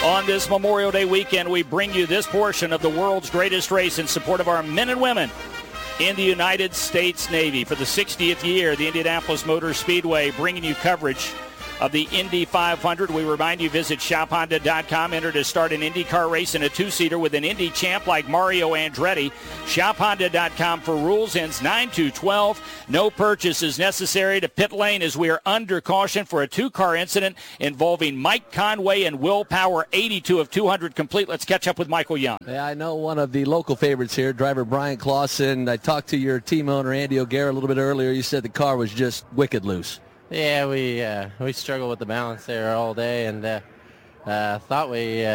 On this Memorial Day weekend, we bring you this portion of the world's greatest race in support of our men and women in the United States Navy. For the 60th year, the Indianapolis Motor Speedway bringing you coverage of the Indy 500. We remind you, visit shophonda.com. Enter to start an IndyCar race in a two-seater with an Indy champ like Mario Andretti. Shophonda.com for rules. Ends 9/2/12. No purchase is necessary to pit lane as we are under caution for a two-car incident involving Mike Conway and Will Power. 82 of 200 complete. Let's catch up with Michael Young. Yeah, I know one of the local favorites here, driver Brian Clausen. I talked to your team owner, Andy O'Gara, a little bit earlier. You said the car was just wicked loose. Yeah, we struggled with the balance there all day, and thought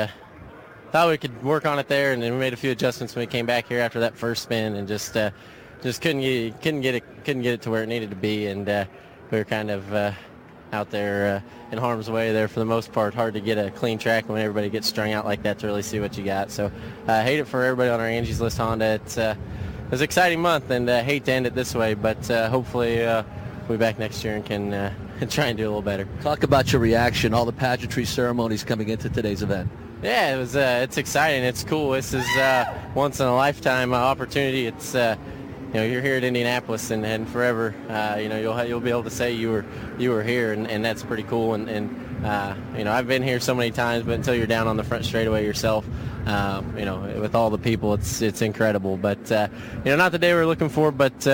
we could work on it there, and then we made a few adjustments when we came back here after that first spin, and just couldn't get it to where it needed to be, and we were kind of out there in harm's way there for the most part. Hard to get a clean track when everybody gets strung out like that to really see what you got. So I hate it for everybody on our Angie's List Honda. It's an exciting month, and hate to end it this way, but hopefully. We'll be back next year and can try and do a little better. Talk about your reaction, all the pageantry ceremonies coming into today's event. Yeah, it's exciting. It's cool. This is once in a lifetime opportunity. It's you're here at Indianapolis and forever. You'll be able to say you were here, and that's pretty cool. And I've been here so many times, but until you're down on the front straightaway yourself, with all the people, it's incredible. But not the day we're looking for, but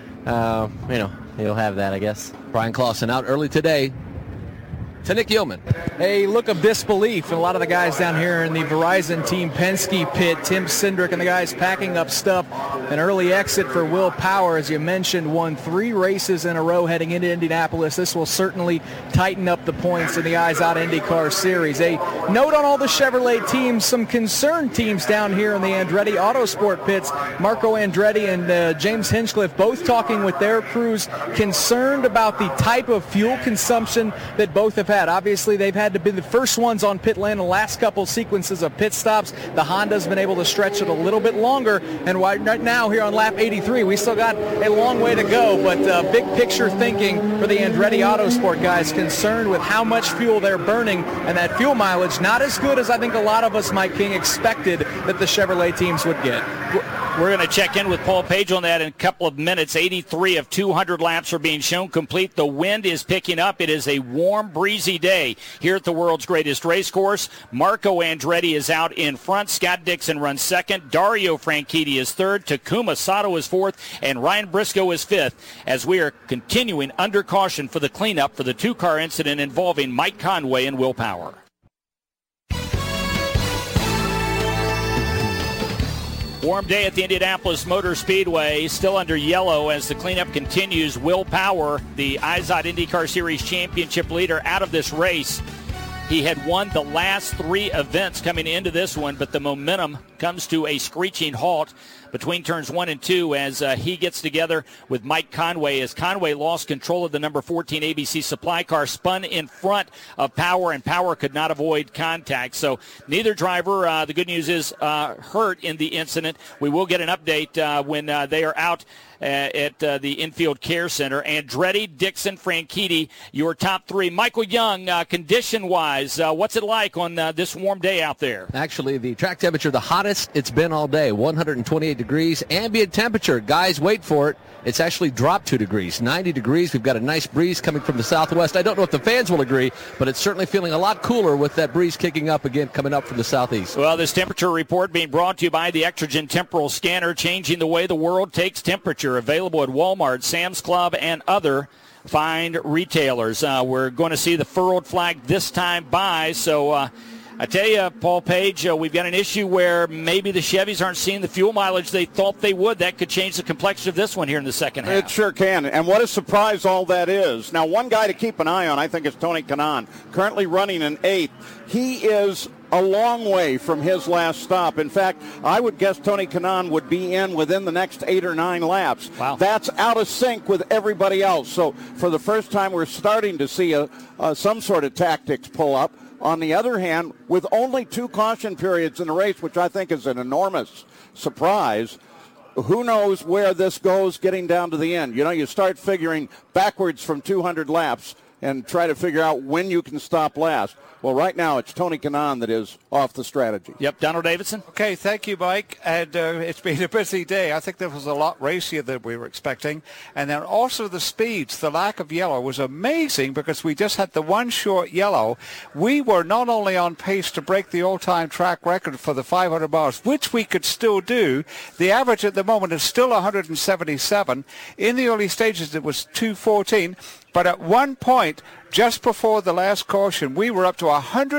you'll have that, I guess. Brian Clausen out early today. To Nick Yeoman. A look of disbelief in a lot of the guys down here in the Verizon Team Penske pit. Tim Cindric and the guys packing up stuff. An early exit for Will Power, as you mentioned, won 3 races in a row heading into Indianapolis. This will certainly tighten up the points in the Eyes Out IndyCar Series. A note on all the Chevrolet teams, some concerned teams down here in the Andretti Autosport pits. Marco Andretti and James Hinchcliffe both talking with their crews, concerned about the type of fuel consumption that both have had. Obviously, they've had to be the first ones on pit lane in the last couple sequences of pit stops. The Honda's been able to stretch it a little bit longer, and right now here on lap 83, we still got a long way to go, but big picture thinking for the Andretti Autosport guys, concerned with how much fuel they're burning, and that fuel mileage not as good as I think a lot of us, Mike King, expected that the Chevrolet teams would get. We're going to check in with Paul Page on that in a couple of minutes. 83 of 200 laps are being shown complete. The wind is picking up. It is a warm, breezy day here at the world's greatest race course. Marco Andretti is out in front. Scott Dixon runs second. Dario Franchitti is third. Takuma Sato is fourth. And Ryan Briscoe is fifth, as we are continuing under caution for the cleanup for the two-car incident involving Mike Conway and Will Power. Warm day at the Indianapolis Motor Speedway, still under yellow as the cleanup continues. Will Power, the IZOD IndyCar Series championship leader, out of this race. He had won the last 3 events coming into this one, but the momentum comes to a screeching halt between turns 1 and 2 as he gets together with Mike Conway, as Conway lost control of the number 14 ABC supply car, spun in front of Power, and Power could not avoid contact. So neither driver, the good news is, hurt in the incident. We will get an update when they are out at the Infield Care Center. Andretti, Dixon, Franchitti, your top 3. Michael Young, condition-wise, what's it like on this warm day out there? Actually, the track temperature, the hottest it's been all day, 128 degrees. Ambient temperature, guys, wait for it. It's actually dropped 2 degrees, 90 degrees. We've got a nice breeze coming from the southwest. I don't know if the fans will agree, but it's certainly feeling a lot cooler with that breeze kicking up again, coming up from the southeast. Well, this temperature report being brought to you by the Extragen Temporal Scanner, changing the way the world takes temperature. Available at Walmart, Sam's Club, and other fine retailers. We're going to see the furrowed flag this time by, so I tell you, Paul Page, we've got an issue where maybe the Chevys aren't seeing the fuel mileage they thought they would. That could change the complexion of this one here in the second half. It sure can. And what a surprise all that is. Now, one guy to keep an eye on, I think, is Tony Kanaan, currently running in 8th. He is a long way from his last stop. In fact, I would guess Tony Kanaan would be in within the next 8 or 9 laps. Wow. That's out of sync with everybody else. So for the first time, we're starting to see some sort of tactics pull up. On the other hand, with only 2 caution periods in the race, which I think is an enormous surprise, who knows where this goes getting down to the end. You know, you start figuring backwards from 200 laps, and try to figure out when you can stop last. Well, right now it's Tony Kanaan that is off the strategy. Yep, Donald Davidson. Okay, thank you, Mike. And it's been a busy day. I think this was a lot racier than we were expecting. And then also the speeds, the lack of yellow was amazing because we just had the one short yellow. We were not only on pace to break the all-time track record for the 500 miles, which we could still do. The average at the moment is still 177. In the early stages, it was 214. But at one point, just before the last caution, we were up to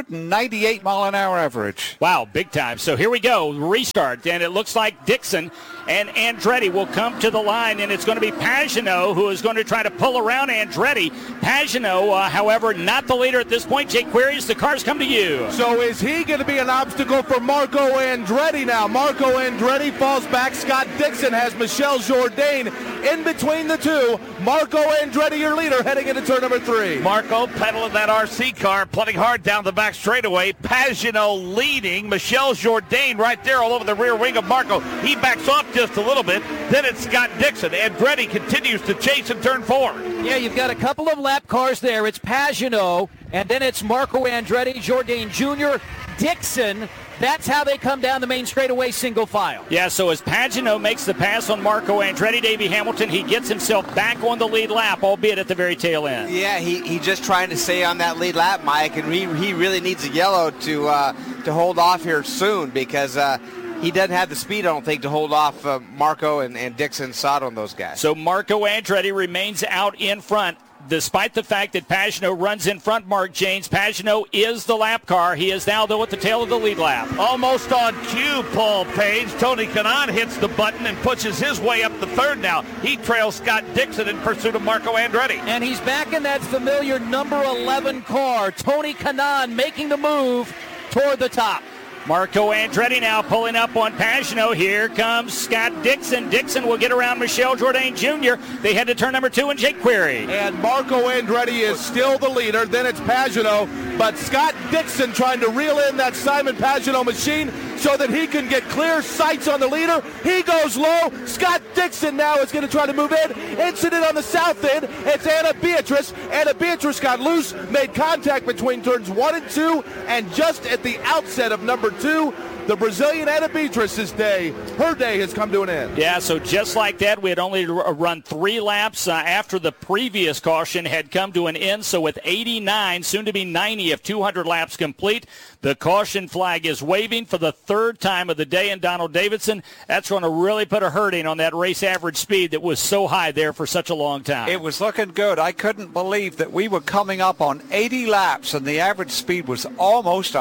198 mile an hour average. Wow, big time. So here we go, restart. And it looks like Dixon and Andretti will come to the line, and it's going to be Pagenaud who is going to try to pull around Andretti. Pagenaud, however, not the leader at this point. Jake Queries, the cars come to you. So is he going to be an obstacle for Marco Andretti now? Marco Andretti falls back. Scott Dixon has Michel Jourdain in between the two. Marco Andretti, your leader, heading into turn number 3. Marco pedaling that RC car, putting hard down the back straightaway. Pagenaud leading. Michel Jourdain right there all over the rear wing of Marco. He backs off just a little bit. Then it's Scott Dixon. Andretti continues to chase in turn 4. Yeah, you've got a couple of lap cars there. It's Pagenaud, and then it's Marco Andretti, Jourdain Jr., Dixon. That's how they come down the main straightaway single file. Yeah, so as Pagenaud makes the pass on Marco Andretti, Davey Hamilton, he gets himself back on the lead lap, albeit at the very tail end. Yeah, he just trying to stay on that lead lap, Mike, and he really needs a yellow to hold off here soon because he doesn't have the speed, I don't think, to hold off Marco and Dixon Sato on those guys. So Marco Andretti remains out in front. Despite the fact that Pagenaud runs in front, Mark Janes, Pagenaud is the lap car. He is now, though, at the tail of the lead lap. Almost on cue, Paul Page. Tony Kanaan hits the button and pushes his way up the third now. He trails Scott Dixon in pursuit of Marco Andretti. And he's back in that familiar number 11 car. Tony Kanaan making the move toward the top. Marco Andretti now pulling up on Pagenaud. Here comes Scott Dixon. Dixon will get around Michel Jourdain Jr. They head to turn number 2 and Jake Query. And Marco Andretti is still the leader. Then it's Pagenaud. But Scott Dixon trying to reel in that Simon Pagenaud machine so that he can get clear sights on the leader. He goes low. Scott Dixon now is going to try to move in. Incident on the south end. It's Anna Beatrice. Anna Beatrice got loose, made contact between turns 1 and 2, and just at the outset of number 2, the Brazilian Anna Beatrice's day, her day has come to an end. Yeah, so just like that, we had only run 3 laps after the previous caution had come to an end. So with 89, soon to be 90 of 200 laps complete, the caution flag is waving for the 3rd time of the day. And Donald Davidson, that's going to really put a hurting on that race average speed that was so high there for such a long time. It was looking good. I couldn't believe that we were coming up on 80 laps and the average speed was almost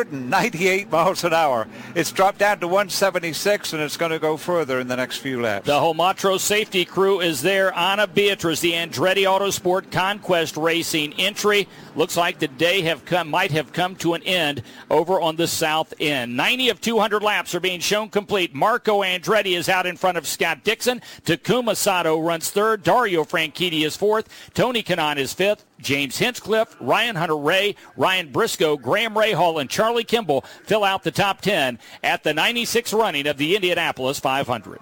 198 miles an hour. It's dropped down to 176, and it's going to go further in the next few laps. The Homatro safety crew is there. Anna Beatrice, the Andretti Autosport Conquest Racing entry. Looks like the day might have come to an end over on the south end. 90 of 200 laps are being shown complete. Marco Andretti is out in front of Scott Dixon. Takuma Sato runs 3rd. Dario Franchitti is 4th. Tony Kanaan is 5th. James Hinchcliffe, Ryan Hunter-Reay, Ryan Briscoe, Graham Rahal, and Charlie Kimball fill out the top 10 at the 96th running of the Indianapolis 500.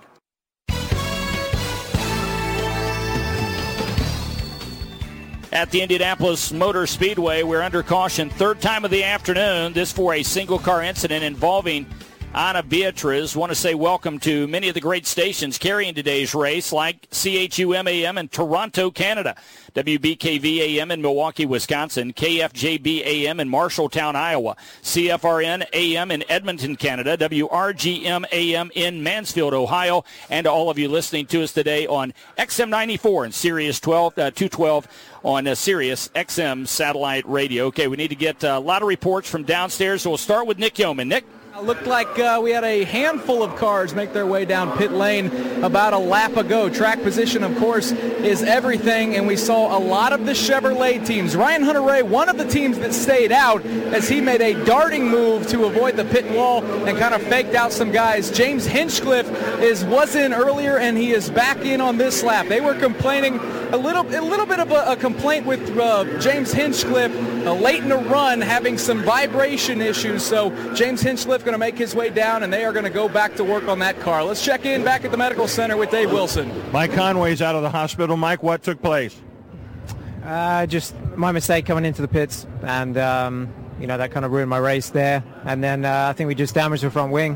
At the Indianapolis Motor Speedway, we're under caution. 3rd time of the afternoon. This for a single-car incident involving Anna Beatrice. Want to say welcome to many of the great stations carrying today's race, like CHUM-AM in Toronto, Canada, WBKV-AM in Milwaukee, Wisconsin, KFJB-AM in Marshalltown, Iowa, CFRN-AM in Edmonton, Canada, WRGM-AM in Mansfield, Ohio, and all of you listening to us today on XM94 and Sirius 212 on Sirius XM satellite radio. Okay, we need to get a lot of reports from downstairs, so we'll start with Nick Yeoman. Nick? Looked like we had a handful of cars make their way down pit lane about a lap ago. Track position, of course, is everything, and we saw a lot of the Chevrolet teams. Ryan Hunter-Reay, one of the teams that stayed out as he made a darting move to avoid the pit wall and kind of faked out some guys. James Hinchcliffe was in earlier, and he is back in on this lap. They were complaining a little bit of a complaint with James Hinchcliffe late in the run having some vibration issues. So James Hinchcliffe going to make his way down, and they are going to go back to work on that car. Let's check in back at the medical center with Dave Wilson. Mike Conway's out of the hospital. Mike, what took place? Just my mistake coming into the pits, and that kind of ruined my race there. And then I think we just damaged the front wing.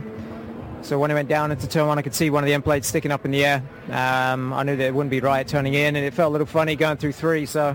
So when I went down into turn one, I could see one of the end plates sticking up in the air. I knew that it wouldn't be right turning in, and it felt a little funny going through 3. So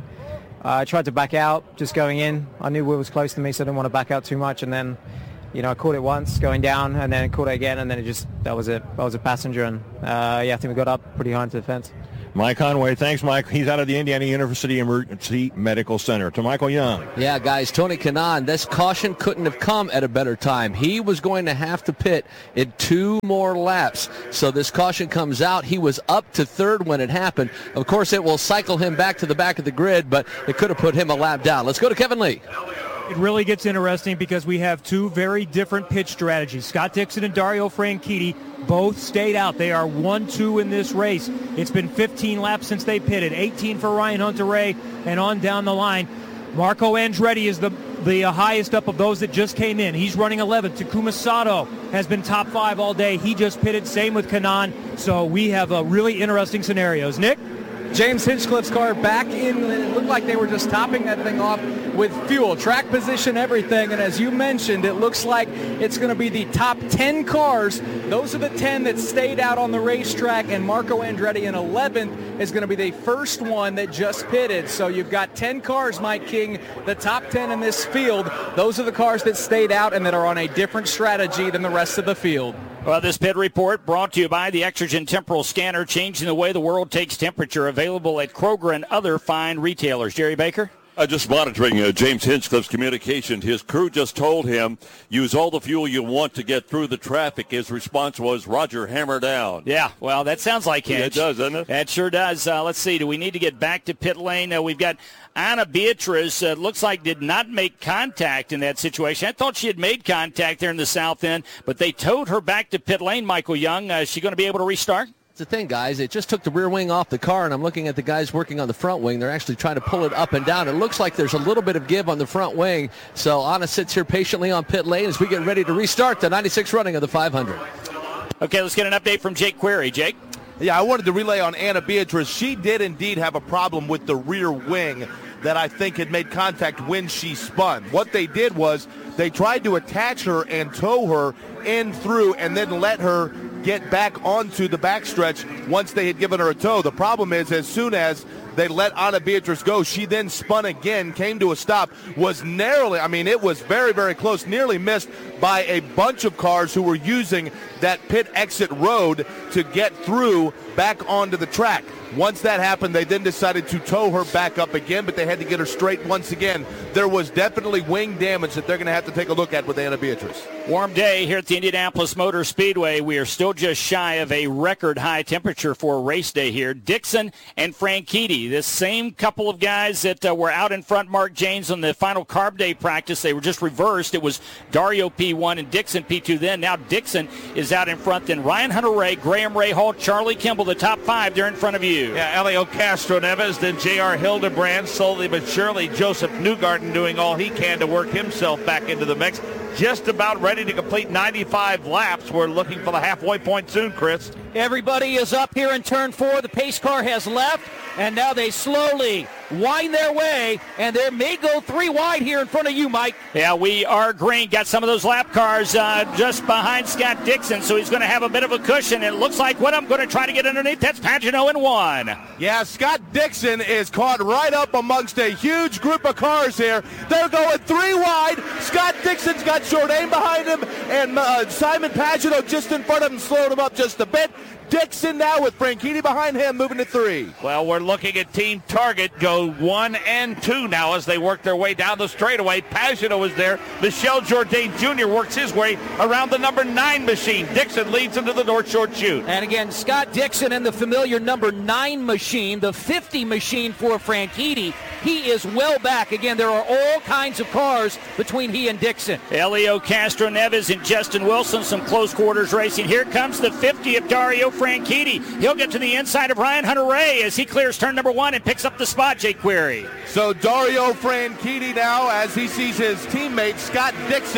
I tried to back out, just going in. I knew Will was close to me, so I didn't want to back out too much. And then, I caught it once going down, and then caught it again, and then that was it. I was a passenger, and I think we got up pretty high into the fence. Mike Conway, thanks, Mike. He's out of the Indiana University Emergency Medical Center. To Michael Young. Yeah, guys, Tony Kanaan, this caution couldn't have come at a better time. He was going to have to pit in 2 more laps. So this caution comes out. He was up to 3rd when it happened. Of course, it will cycle him back to the back of the grid, but it could have put him a lap down. Let's go to Kevin Lee. It really gets interesting because we have 2 very different pitch strategies. Scott Dixon and Dario Franchitti both stayed out. They are 1-2 in this race. It's been 15 laps since they pitted, 18 for Ryan Hunter-Reay, and on down the line. Marco Andretti is the highest up of those that just came in. He's running 11th. Takuma Sato has been top 5 all day. He just pitted. Same with Kanaan. So we have really interesting scenarios. Nick? James Hinchcliffe's car back in. It looked like they were just topping that thing off with fuel, track position, everything. And as you mentioned, it looks like it's going to be the top 10 cars. Those are the 10 that stayed out on the racetrack, and Marco Andretti in 11th is going to be the first one that just pitted. So you've got 10 cars, Mike King, the top 10 in this field. Those are the cars that stayed out and that are on a different strategy than the rest of the field. Well, this pit report brought to you by the Exergen Temporal Scanner, changing the way the world takes temperature, available at Kroger and other fine retailers. Jerry Baker? Just monitoring James Hinchcliffe's communication. His crew just told him, use all the fuel you want to get through the traffic. His response was, Roger, hammer down. Yeah, well, that sounds like Hinch. Yeah, it does, doesn't it? That sure does. Let's see. Do we need to get back to pit lane? We've got Ana Beatriz, looks like did not make contact in that situation. I thought she had made contact there in the south end, but they towed her back to pit lane, Michael Young. Is she going to be able to restart? It's the thing, guys. It just took the rear wing off the car, and I'm looking at the guys working on the front wing. They're actually trying to pull it up and down. It looks like there's a little bit of give on the front wing. So Anna sits here patiently on pit lane as we get ready to restart the 96 running of the 500. Okay, let's get an update from Jake Query. Jake? Yeah, I wanted to relay on Ana Beatriz. She did indeed have a problem with the rear wing that I think had made contact when she spun. What they did was they tried to attach her and tow her in through and then let her get back onto the backstretch once they had given her a tow. The problem is, as soon as they let Ana Beatriz go, she then spun again, came to a stop, was narrowly, it was very, very close, nearly missed by a bunch of cars who were using that pit exit road to get through back onto the track. Once that happened, they then decided to tow her back up again, but they had to get her straight once again. There was definitely wing damage that they're going to have to take a look at with Ana Beatriz. Warm day here at the Indianapolis Motor Speedway. We are still just shy of a record high temperature for a race day here. Dixon and Franchitti, this same couple of guys that were out in front, Mark James, on the final carb day practice. They were just reversed. It was Dario P1 and Dixon P2 then. Now Dixon is out in front. Then Ryan Hunter-Reay, Graham Rahal, Charlie Kimball, the top 5. They're in front of you. Yeah, Elio Castroneves, then J.R. Hildebrand, slowly but surely Joseph Newgarden doing all he can to work himself back into the mix. Just about ready to complete 95 laps. We're looking for the halfway point soon, Chris. Everybody is up here in turn 4. The pace car has left, and now they slowly wind their way, and they may go 3 wide here in front of you, Mike. Yeah, we are green. Got some of those lap cars just behind Scott Dixon, so he's going to have a bit of a cushion. It looks like what I'm going to try to get underneath, that's Pagenaud in 1. Yeah, Scott Dixon is caught right up amongst a huge group of cars here. They're going 3 wide. Scott Dixon's got Jourdain behind him, and Simon Pagenaud just in front of him, slowed him up just a bit. Dixon now with Franchitti behind him, moving to 3. Well, we're looking at Team Target go 1 and 2 now as they work their way down the straightaway. Pagenaud is there. Michel Jourdain Jr. works his way around the number 9 machine. Dixon leads into the North Shore chute. And again, Scott Dixon in the familiar number 9 machine, the 50 machine for Franchitti. He is well back. Again, there are all kinds of cars between he and Dixon. Elio Castroneves and Justin Wilson, some close quarters racing. Here comes the 50 of Dario Franchitti. He'll get to the inside of Ryan Hunter-Reay as he clears turn number 1 and picks up the spot, Jake Query. So Dario Franchitti now, as he sees his teammate Scott Dixon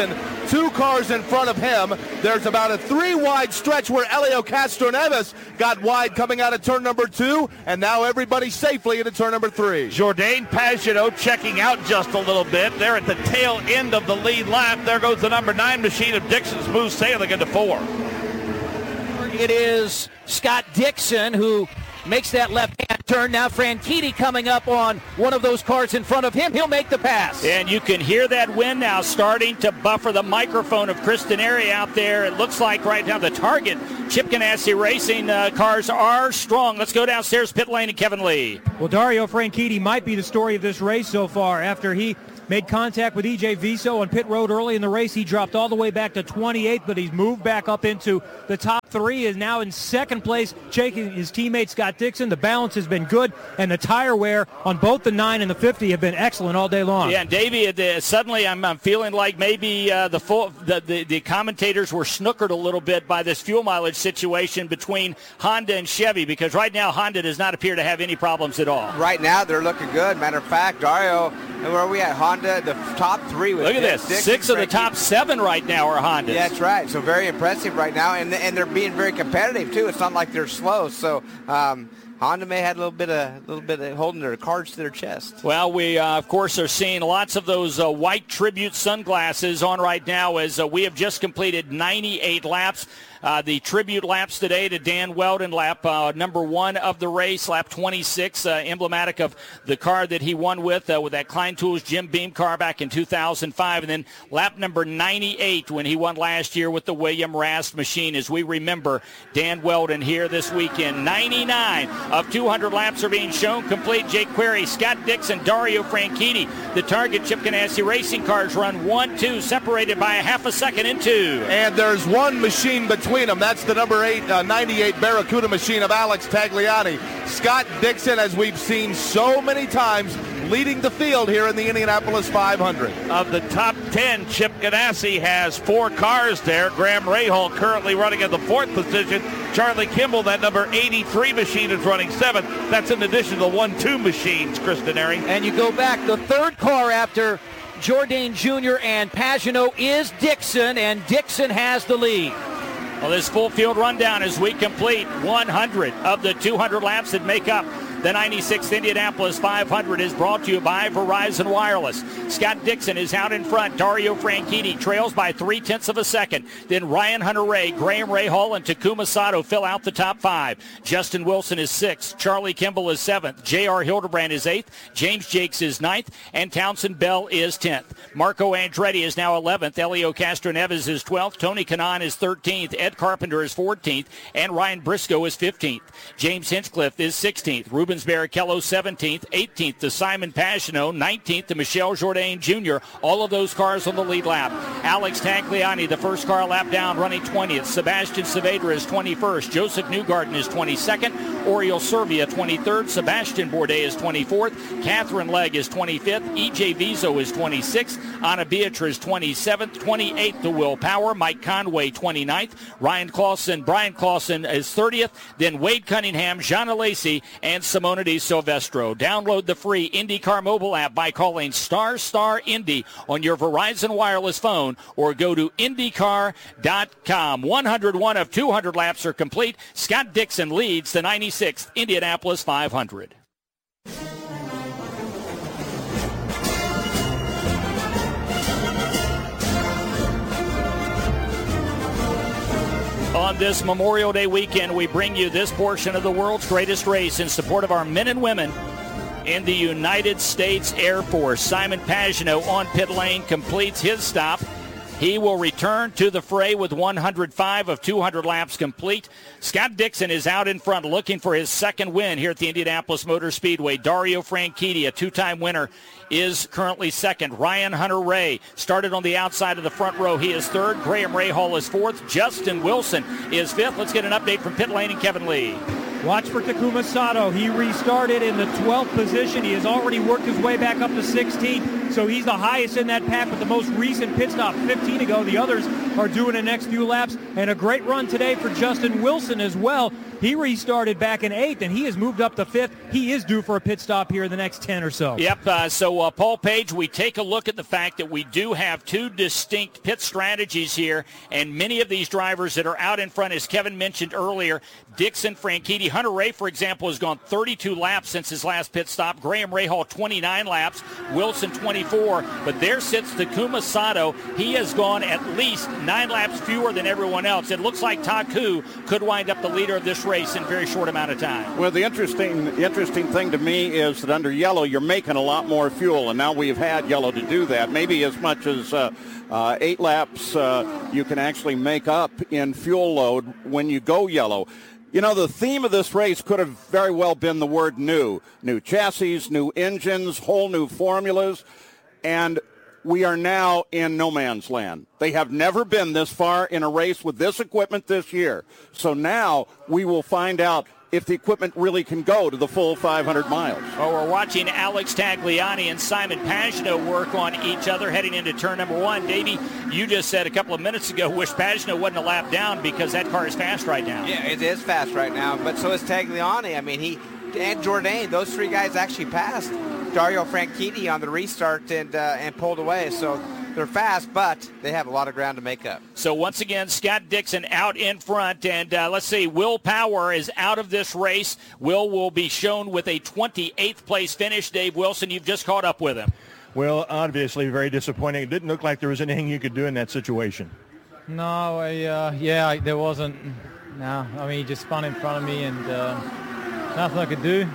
2 cars in front of him. There's about a 3-wide stretch where Helio Castroneves got wide coming out of turn number 2, and now everybody's safely into turn number 3. Jourdain Pagenaud checking out just a little bit. They're at the tail end of the lead lap. There goes the number 9 machine of Dixon, smooth sailing into 4. It is Scott Dixon who makes that left-hand turn. Now Franchitti coming up on one of those cars in front of him. He'll make the pass. And you can hear that wind now starting to buffer the microphone of Chris Denari out there. It looks like right now the target Chip Ganassi Racing cars are strong. Let's go downstairs, pit lane, and Kevin Lee. Well, Dario Franchitti might be the story of this race so far. After he made contact with E.J. Viso on pit road early in the race, he dropped all the way back to 28th, but he's moved back up into the top 3, is now in second place, chasing his teammate Scott Dixon. The balance has been good, and the tire wear on both the 9 and the 50 have been excellent all day long. Yeah, and Davey, suddenly I'm feeling like maybe the commentators were snookered a little bit by this fuel mileage situation between Honda and Chevy, because right now Honda does not appear to have any problems at all. Right now they're looking good. Matter of fact, Dario, where are we at? Honda, the top 3 with Look at this. Dixon, 6 of the top 7 right now are Hondas. Yeah, that's right. So very impressive right now, and they're being very competitive too. It's not like they're slow. So Honda may have a little bit of holding their cards to their chest. Well, we of course are seeing lots of those white tribute sunglasses on right now as we have just completed 98 laps. The tribute laps today to Dan Wheldon, lap number 1 of the race, lap 26, emblematic of the car that he won with that Klein Tools Jim Beam car back in 2005. And then lap number 98 when he won last year with the William Rast machine, as we remember Dan Wheldon here this weekend. 99 of 200 laps are being shown complete. Jake Query, Scott Dixon, Dario Franchitti. The Target Chip Ganassi Racing cars run 1-2, separated by a half a second in 2. And there's one machine between them. That's the number 98 Barracuda machine of Alex Tagliani. Scott Dixon, as we've seen so many times, leading the field here in the Indianapolis 500. Of the top 10, Chip Ganassi has 4 cars there. Graham Rahal currently running in the 4th position. Charlie Kimball, that number 83 machine, is running 7th. That's in addition to the 1-2 machines, Chris Denari. And you go back, the 3rd car after Jourdain Jr. and Pagenaud is Dixon, and Dixon has the lead. Well, this full field rundown as we complete 100 of the 200 laps that make up the 96th Indianapolis 500 is brought to you by Verizon Wireless. Scott Dixon is out in front. Dario Franchitti trails by 0.3 of a second. Then Ryan Hunter-Reay, Graham Rahal, and Takuma Sato fill out the top 5. Justin Wilson is 6th. Charlie Kimball is 7th. J.R. Hildebrand is 8th. James Jakes is 9th. And Townsend Bell is 10th. Marco Andretti is now 11th. Helio Castroneves is 12th. Tony Kanaan is 13th. Ed Carpenter is 14th. And Ryan Briscoe is 15th. James Hinchcliffe is 16th. Rubens Barrichello 17th, 18th to Simon Pagenaud, 19th to Michel Jourdain Jr. All of those cars on the lead lap. Alex Tagliani, the first car lap down, running 20th. Sebastian Saavedra is 21st. Joseph Newgarden is 22nd. Oriol Servia 23rd. Sebastian Bourdais is 24th. Catherine Legg is 25th. E.J. Viso is 26th. Anna Beatriz 27th. 28th to Will Power. Mike Conway 29th. Brian Clausen is 30th. Then Wade Cunningham, Jean Alesi, and Simona Di Silvestro. Download the free IndyCar mobile app by calling ** Indy on your Verizon Wireless phone or go to IndyCar.com. 101 of 200 laps are complete. Scott Dixon leads the 96th Indianapolis 500. On this Memorial Day weekend, we bring you this portion of the world's greatest race in support of our men and women in the United States Air Force. Simon Pagenaud on pit lane completes his stop. He will return to the fray with 105 of 200 laps complete. Scott Dixon is out in front looking for his second win here at the Indianapolis Motor Speedway. Dario Franchitti, a 2-time winner, is currently second. Ryan Hunter-Reay started on the outside of the front row. He is third. Graham Rahal is fourth. Justin Wilson is fifth. Let's get an update from pit lane and Kevin Lee. Watch for Takuma Sato. He restarted in the 12th position. He has already worked his way back up to 16th. So he's the highest in that pack with the most recent pit stop 15 ago. The others are doing the next few laps. And a great run today for Justin Wilson as well. He restarted back in 8th, and he has moved up to 5th. He is due for a pit stop here in the next 10 or so. Yep, so Paul Page, we take a look at the fact that we do have two distinct pit strategies here, and many of these drivers that are out in front, as Kevin mentioned earlier, Dixon, Franchitti, Hunter Ray, for example, has gone 32 laps since his last pit stop. Graham Rahal, 29 laps. Wilson, 24. But there sits Takuma Sato. He has gone at least 9 laps fewer than everyone else. It looks like Taku could wind up the leader of this race in a very short amount of time. Well, the interesting thing to me is that under yellow, you're making a lot more fuel, and now we've had yellow to do that. Maybe as much as 8 laps you can actually make up in fuel load when you go yellow. You know, the theme of this race could have very well been the word new. New chassis, new engines, whole new formulas, and we are now in no man's land. They have never been this far in a race with this equipment this year. So now we will find out if the equipment really can go to the full 500 miles. Well, we're watching Alex Tagliani and Simon Pagenaud work on each other heading into turn number 1. Davey, you just said a couple of minutes ago, wish Pagenaud wasn't a lap down because that car is fast right now. Yeah, it is fast right now, but so is Tagliani. I mean, he and Jourdain, those 3 guys actually passed Dario Franchitti on the restart and pulled away. So they're fast, but they have a lot of ground to make up. So once again, Scott Dixon out in front, and let's see, Will Power is out of this race. Will be shown with a 28th place finish. Dave Wilson, you've just caught up with him. Well, obviously very disappointing. It didn't look like there was anything you could do in that situation. No, there wasn't. No, I mean, he just spun in front of me and nothing I could do.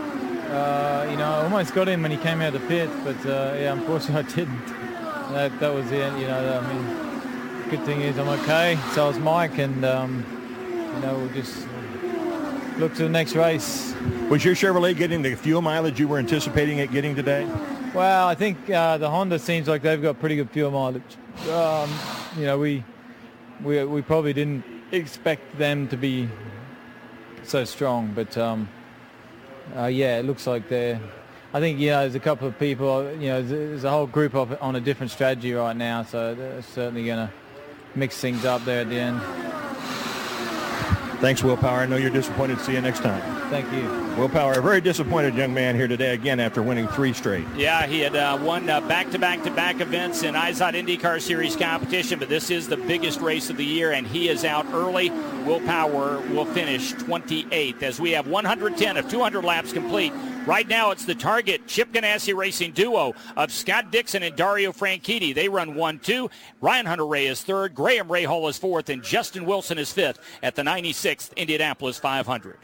I almost got him when he came out of the pit, but unfortunately I didn't. That was it. I mean, good thing is I'm okay. So is Mike, and we'll just look to the next race. Was your Chevrolet getting the fuel mileage you were anticipating it getting today? Well, I think the Honda seems like they've got pretty good fuel mileage. We probably didn't expect them to be so strong, but it looks like they're. I think there's a couple of people. There's a whole group on a different strategy right now, so they're certainly going to mix things up there at the end. Thanks, Will Power. I know you're disappointed. See you next time. Thank you. Will Power, a very disappointed young man here today again after winning 3 straight. Yeah, he had won back-to-back events in IZOD IndyCar Series competition, but this is the biggest race of the year, and he is out early. Will Power will finish 28th as we have 110 of 200 laps complete. Right now, it's the Target Chip Ganassi Racing duo of Scott Dixon and Dario Franchitti. They run 1-2. Ryan Hunter-Reay is 3rd. Graham Rahal is 4th. And Justin Wilson is 5th at the 96th Indianapolis 500.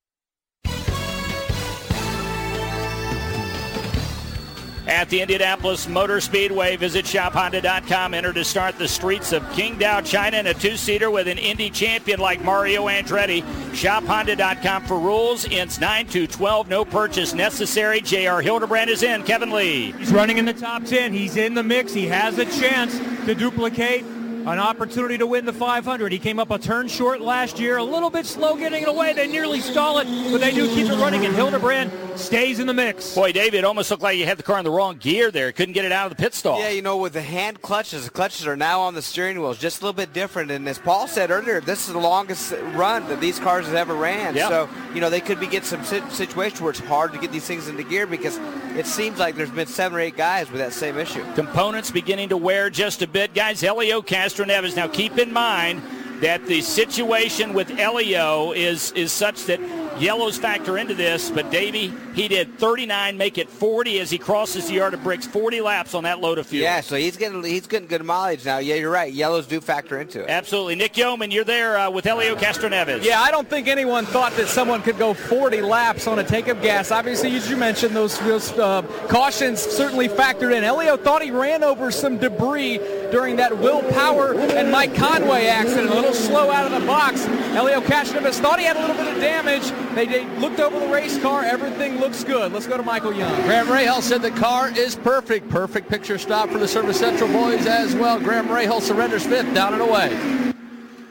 At the Indianapolis Motor Speedway, visit shophonda.com. Enter to start the streets of Qingdao, China in a 2-seater with an Indy champion like Mario Andretti. Shophonda.com for rules. Ends 9-12. No purchase necessary. J.R. Hildebrand is in. Kevin Lee. He's running in the top 10. He's in the mix. He has a chance to duplicate an opportunity to win the 500. He came up a turn short last year, a little bit slow getting it away. They nearly stall it, but they do keep it running, and Hildebrand stays in the mix. Boy, David, it almost looked like you had the car in the wrong gear there. Couldn't get it out of the pit stall. Yeah, with the hand clutches, the clutches are now on the steering wheels, just a little bit different. And as Paul said earlier, this is the longest run that these cars have ever ran. Yep. So, they could be getting some situations where it's hard to get these things into gear because it seems like there's been 7 or 8 guys with that same issue. Components beginning to wear just a bit. Guys, Helio Castroneves. Now keep in mind that the situation with Helio is such that yellows factor into this, but Davey, he did 39, make it 40 as he crosses the yard of bricks, 40 laps on that load of fuel. Yeah, so he's getting good mileage now. Yeah, you're right. Yellows do factor into it. Absolutely. Nick Yeoman, you're there with Helio Castroneves. Yeah, I don't think anyone thought that someone could go 40 laps on a tank of gas. Obviously, as you mentioned, those cautions certainly factored in. Helio thought he ran over some debris during that Will Power and Mike Conway accident. A little slow out of the box. Helio Castroneves thought he had a little bit of damage. They looked over the race car. Everything looks good. Let's go to Michael Young. Graham Rahal said the car is perfect. Perfect picture stop for the Service Central boys as well. Graham Rahal surrenders 5th, down and away.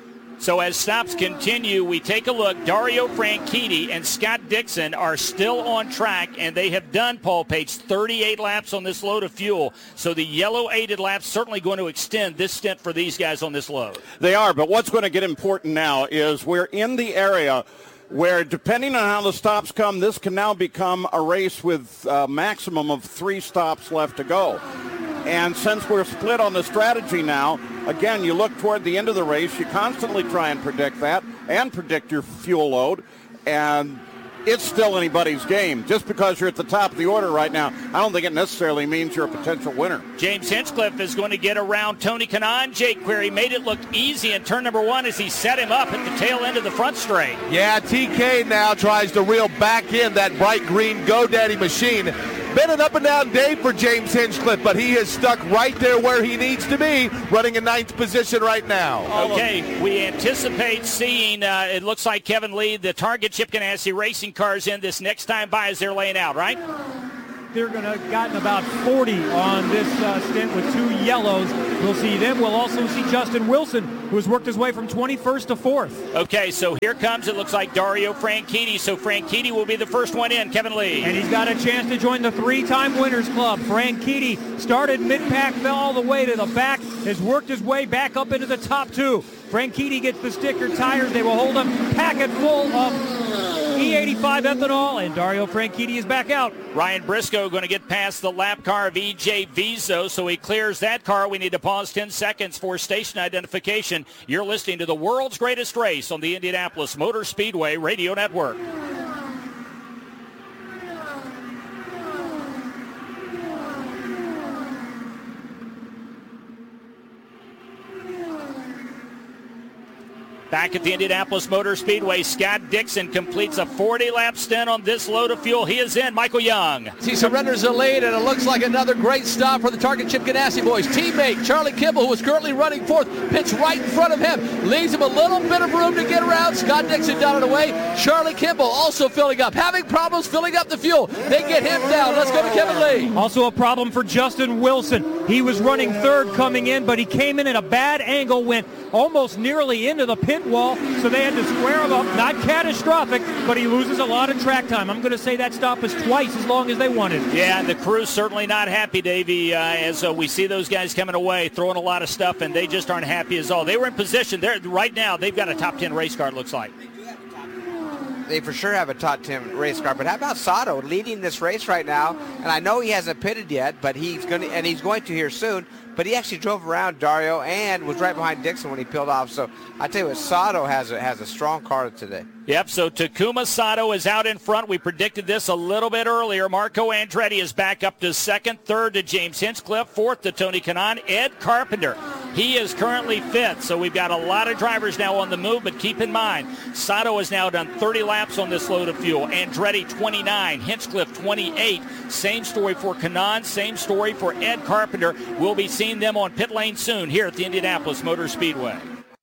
So as stops continue, we take a look. Dario Franchitti and Scott Dixon are still on track, and they have done, Paul Page, 38 laps on this load of fuel. So the yellow aided laps certainly going to extend this stint for these guys on this load. They are, but what's going to get important now is we're in the area where, depending on how the stops come, this can now become a race with a maximum of 3 stops left to go. And since we're split on the strategy now, again, you look toward the end of the race, you constantly try and predict that and predict your fuel load, and it's still anybody's game. Just because you're at the top of the order right now, I don't think it necessarily means you're a potential winner. James Hinchcliffe is going to get around Tony Kanaan. Jake Query made it look easy in turn number 1 as he set him up at the tail end of the front straight. Yeah, TK now tries to reel back in that bright green GoDaddy machine. Been an up and down day for James Hinchcliffe, but he is stuck right there where he needs to be, running in 9th position right now. Okay, we anticipate seeing, it looks like Kevin Lee, the Target Chip Ganassi Racing cars in this next time by as they're laying out, right? They're going to have gotten about 40 on this stint with 2 yellows. We'll see them. We'll also see Justin Wilson, who has worked his way from 21st to 4th. Okay, so here comes, it looks like Dario Franchitti. So Franchitti will be the first one in, Kevin Lee. And he's got a chance to join the 3-time Winners Club. Franchitti started mid-pack, fell all the way to the back, has worked his way back up into the top 2. Franchitti gets the sticker tires. They will hold him, pack it full of E85 ethanol, and Dario Franchitti is back out. Ryan Briscoe going to get past the lap car of EJ Vizo, so he clears that car. We need to pause 10 seconds for station identification. You're listening to the world's greatest race on the Indianapolis Motor Speedway Radio Network. Back at the Indianapolis Motor Speedway, Scott Dixon completes a 40-lap stint on this load of fuel. He is in. Michael Young. He surrenders the lead, and it looks like another great stop for the Target Chip Ganassi boys. Teammate Charlie Kimball, who is currently running 4th, pits right in front of him. Leaves him a little bit of room to get around. Scott Dixon down and away. Charlie Kimball also filling up. Having problems filling up the fuel. They get him down. Let's go to Kevin Lee. Also a problem for Justin Wilson. He was running 3rd coming in, but he came in at a bad angle, went almost nearly into the pit wall, so they had to square him up. Not catastrophic, but he loses a lot of track time. I'm going to say that stop is twice as long as they wanted. Yeah, and the crew's certainly not happy, Davey, as we see those guys coming away, throwing a lot of stuff, and they just aren't happy as all. They were in position. Right now, they've got a top 10 race car, it looks like. They for sure have a top 10 race car, but how about Sato leading this race right now? And I know he hasn't pitted yet, but he's going to here soon. But he actually drove around Dario and was right behind Dixon when he peeled off. So I tell you what, Sato has a strong car today. Yep, so Takuma Sato is out in front. We predicted this a little bit earlier. Marco Andretti is back up to 2nd, 3rd to James Hinchcliffe, 4th to Tony Kanaan. Ed Carpenter, he is currently 5th. So we've got a lot of drivers now on the move, but keep in mind, Sato has now done 30 laps on this load of fuel. Andretti 29, Hinchcliffe 28. Same story for Kanaan, same story for Ed Carpenter. We'll be seeing them on pit lane soon here at the Indianapolis Motor Speedway.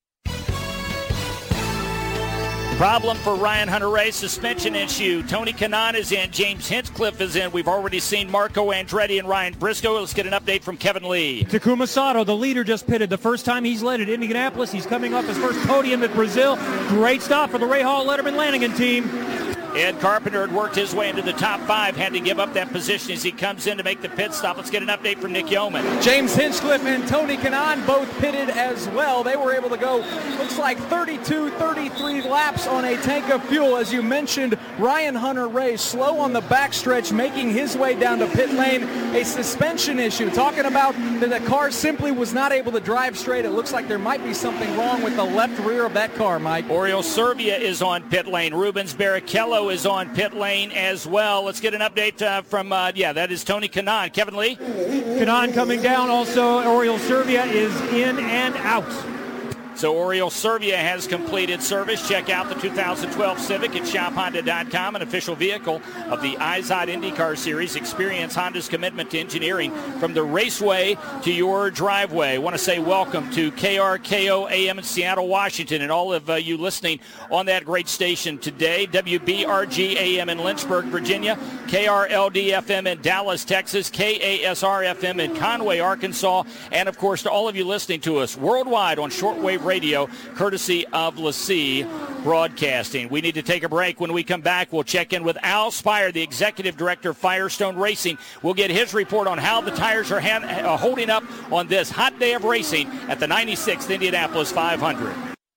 Problem for Ryan Hunter-Reay, suspension issue. Tony Kanaan is in. James Hinchcliffe is in. We've already seen Marco Andretti and Ryan Briscoe. Let's get an update from Kevin Lee. Takuma Sato, the leader, just pitted. The first time he's led at Indianapolis. He's coming off his first podium at Brazil. Great stop for the Ray Hall Letterman Lanigan team. Ed Carpenter had worked his way into the top 5, had to give up that position as he comes in to make the pit stop. Let's get an update from Nick Yeoman. James Hinchcliffe and Tony Kanaan both pitted as well. They were able to go, looks like 32, 33 laps on a tank of fuel. As you mentioned, Ryan Hunter-Reay slow on the backstretch, making his way down to pit lane. A suspension issue. Talking about that the car simply was not able to drive straight. It looks like there might be something wrong with the left rear of that car, Mike. Oriol Servia is on pit lane. Rubens Barrichello is on pit lane as well. Let's get an update from, that is Tony Kanaan. Kevin Lee? Kanaan coming down. Also, Oriol Servia is in and out. So Oriol Servia has completed service. Check out the 2012 Civic at shophonda.com, an official vehicle of the IZOD IndyCar Series. Experience Honda's commitment to engineering from the raceway to your driveway. I want to say welcome to KRKO AM in Seattle, Washington, and all of you listening on that great station today. WBRG AM in Lynchburg, Virginia. KRLD FM in Dallas, Texas. KASR FM in Conway, Arkansas. And, of course, to all of you listening to us worldwide on shortwave Exclusive Radio, courtesy of LaCie Broadcasting. We need to take a break. When we come back, we'll check in with Al Spire, the Executive Director of Firestone Racing. We'll get his report on how the tires are holding up on this hot day of racing at the 96th Indianapolis 500.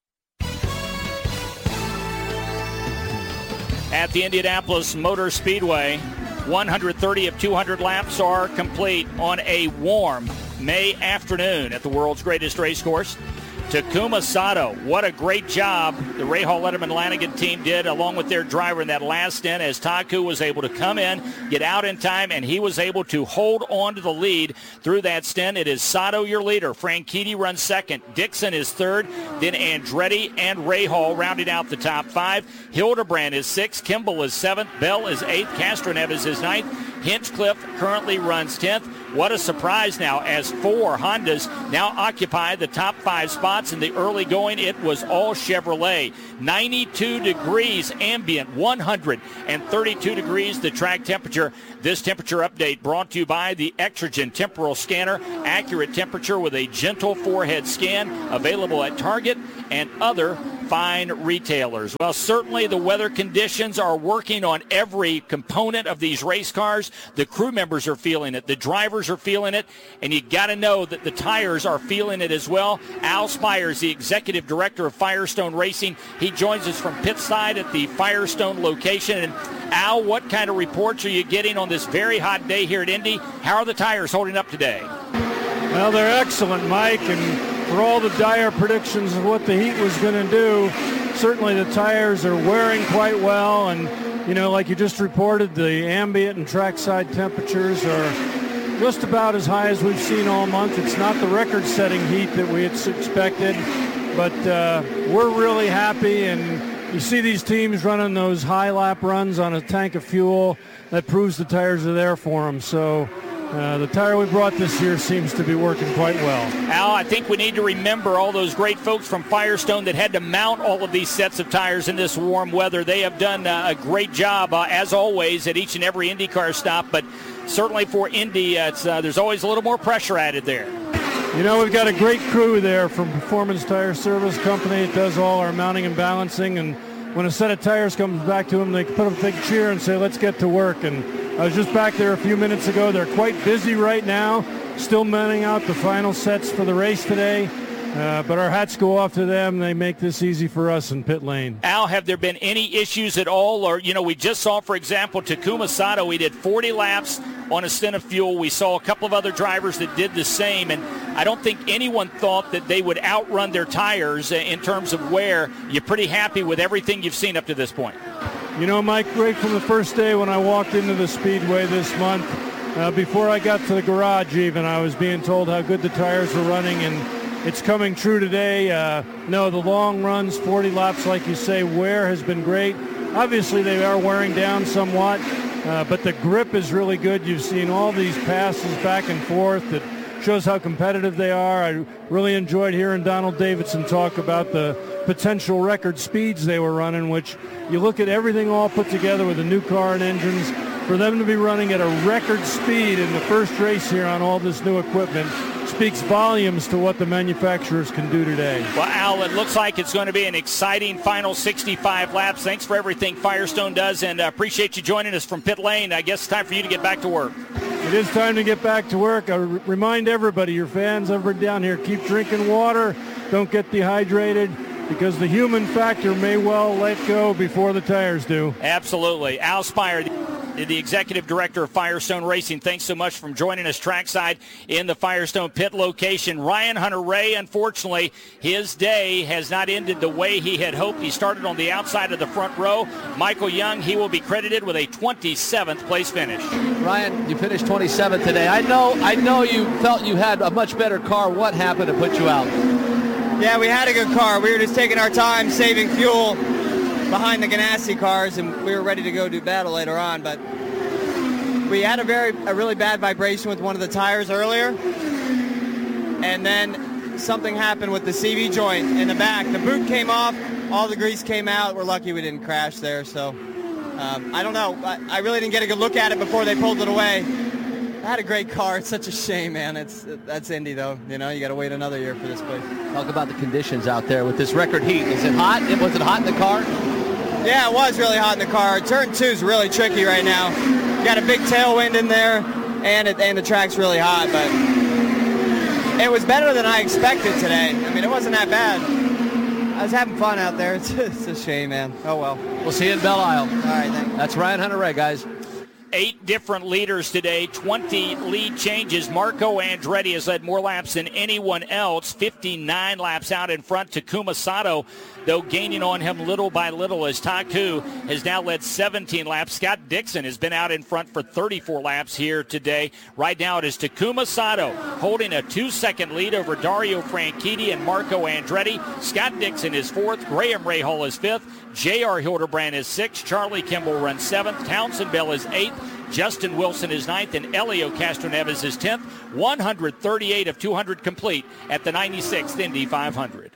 At the Indianapolis Motor Speedway, 130 of 200 laps are complete on a warm May afternoon at the world's greatest race course. Takuma Sato, what a great job the Rahal Letterman Lanigan team did along with their driver in that last stint, as Taku was able to come in, get out in time, and he was able to hold on to the lead through that stint. It is Sato, your leader. Franchitti runs second. Dixon is third. Then Andretti and Rahal rounding out the top five. Hildebrand is sixth. Kimball is seventh. Bell is eighth. Castroneves is ninth. Hinchcliffe currently runs 10th. What a surprise now, as 4 Hondas now occupy the top 5 spots. In the early going, it was all Chevrolet. 92 degrees ambient, 132 degrees the track temperature. This temperature update brought to you by the Extragen Temporal Scanner. Accurate temperature with a gentle forehead scan, available at Target and other fine retailers. Well, certainly the weather conditions are working on every component of these race cars. The crew members are feeling it. The drivers are feeling it. And you got to know that the tires are feeling it as well. Al Spire is the Executive Director of Firestone Racing. He joins us from pit side at the Firestone location. And Al, what kind of reports are you getting on this very hot day here at Indy? How are the tires holding up today? Well, they're excellent, Mike, and for all the dire predictions of what the heat was going to do, certainly the tires are wearing quite well. And, you know, like you just reported, the ambient and trackside temperatures are just about as high as we've seen all month. It's not the record-setting heat that we had expected, but we're really happy. And you see these teams running those high lap runs on a tank of fuel. That proves the tires are there for them. So the tire we brought this year seems to be working quite well. Al, I think we need to remember all those great folks from Firestone that had to mount all of these sets of tires in this warm weather. They have done a great job, as always, at each and every IndyCar stop. But certainly for Indy, there's always a little more pressure added there. You know, we've got a great crew there from Performance Tire Service Company. It does all our mounting and balancing. And when a set of tires comes back to them, they put a big cheer and say, let's get to work. And I was just back there a few minutes ago. They're quite busy right now, still mounting out the final sets for the race today. But our hats go off to them. They make this easy for us in pit lane. Al, have there been any issues at all? Or, you know, we just saw, for example, Takuma Sato. He did 40 laps on a stint of fuel. We saw a couple of other drivers that did the same. And I don't think anyone thought that they would outrun their tires in terms of wear. You're pretty happy with everything you've seen up to this point. You know, Mike, right from the first day when I walked into the Speedway this month, before I got to the garage even, I was being told how good the tires were running, and it's coming true today. No, the long runs, 40 laps, like you say, wear has been great. Obviously, they are wearing down somewhat, but the grip is really good. You've seen all these passes back and forth that shows how competitive they are. I really enjoyed hearing Donald Davidson talk about the potential record speeds they were running, which you look at everything all put together with the new car and engines. For them to be running at a record speed in the first race here on all this new equipment speaks volumes to what the manufacturers can do today. Well, Al, it looks like it's going to be an exciting final 65 laps. Thanks for everything Firestone does, and appreciate you joining us from pit lane. I guess it's time for you to get back to work. It is time to get back to work. I remind everybody, your fans over down here, keep drinking water. Don't get dehydrated, because the human factor may well let go before the tires do. Absolutely. Al Spire, the Executive Director of Firestone Racing, thanks so much for joining us trackside in the Firestone pit location. Ryan Hunter-Reay, unfortunately, his day has not ended the way he had hoped. He started on the outside of the front row. Michael Young, he will be credited with a 27th place finish. Ryan, you finished 27th today. I know you felt you had a much better car. What happened to put you out? Yeah, we had a good car. We were just taking our time, saving fuel behind the Ganassi cars, and we were ready to go do battle later on. But we had a really bad vibration with one of the tires earlier, and then something happened with the CV joint in the back. The boot came off, all the grease came out. We're lucky we didn't crash there. So I don't know. I really didn't get a good look at it before they pulled it away. I had a great car. It's such a shame, man. That's Indy, though. You know, you got to wait another year for this place. Talk about the conditions out there with this record heat. Is it hot? Was it hot in the car? Yeah, it was really hot in the car. Turn 2 is really tricky right now. You got a big tailwind in there, and the track's really hot, but it was better than I expected today. I mean, it wasn't that bad. I was having fun out there. It's a shame, man. Oh, well. We'll see you in Belle Isle. All right, thanks. That's Ryan Hunter-Reay, guys. 8 different leaders today, 20 lead changes. Marco Andretti has led more laps than anyone else, 59 laps out in front. Takuma Sato, though, gaining on him little by little as Taku has now led 17 laps. Scott Dixon has been out in front for 34 laps here today. Right now it is Takuma Sato holding a 2-second lead over Dario Franchitti and Marco Andretti. Scott Dixon is 4th. Graham Rahal is 5th. J.R. Hildebrand is 6th. Charlie Kimball runs 7th. Townsend Bell is 8th. Justin Wilson is 9th, and Elio Castroneves is 10th. 138 of 200 complete at the 96th Indy 500.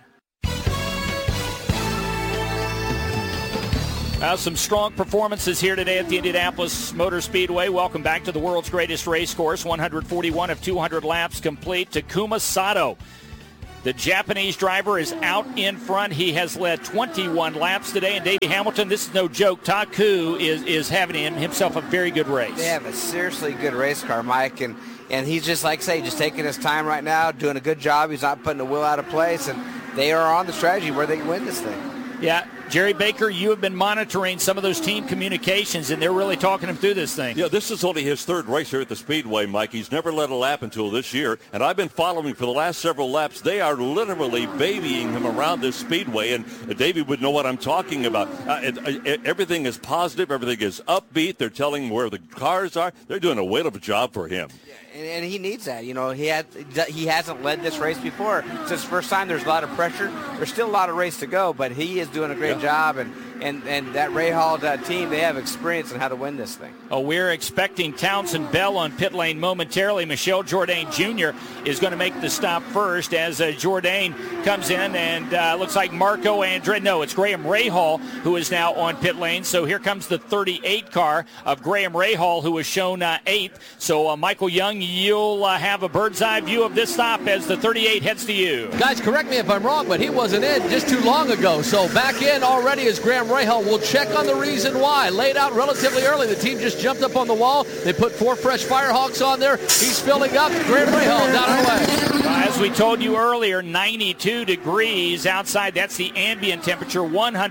Some strong performances here today at the Indianapolis Motor Speedway. Welcome back to the world's greatest race course. 141 of 200 laps complete. Takuma Sato, the Japanese driver, is out in front. He has led 21 laps today. And Davey Hamilton, this is no joke. Taku is having himself a very good race. They have a seriously good race car, Mike. And he's just, like I say, just taking his time right now, doing a good job. He's not putting the wheel out of place. And they are on the strategy where they can win this thing. Yeah, Jerry Baker, you have been monitoring some of those team communications, and they're really talking him through this thing. Yeah, this is only his 3rd race here at the Speedway, Mike. He's never led a lap until this year, and I've been following for the last several laps. They are literally babying him around this Speedway, and Davey would know what I'm talking about. Everything is positive. Everything is upbeat. They're telling him where the cars are. They're doing a whale of a job for him. And he needs that. You know, he hasn't led this race before. It's his first time. There's a lot of pressure. There's still a lot of race to go, but he is doing a great job. And that Rahal team, they have experience in how to win this thing. Oh, we're expecting Townsend Bell on pit lane momentarily. Michel Jourdain Jr. is going to make the stop first as Jourdain comes in, and looks like Marco Andretti. No, it's Graham Rahal who is now on pit lane. So here comes the 38 car of Graham Rahal, who was shown 8th. So Michael Young, you'll have a bird's eye view of this stop as the 38 heads to you. Guys, correct me if I'm wrong, but he wasn't in just too long ago. So back in already is Graham Rahal. We'll check on the reason why. Laid out relatively early. The team just jumped up on the wall. They put 4 fresh Firehawks on there. He's filling up. Graham Rahal down our way. As we told you earlier, 92 degrees outside. That's the ambient temperature.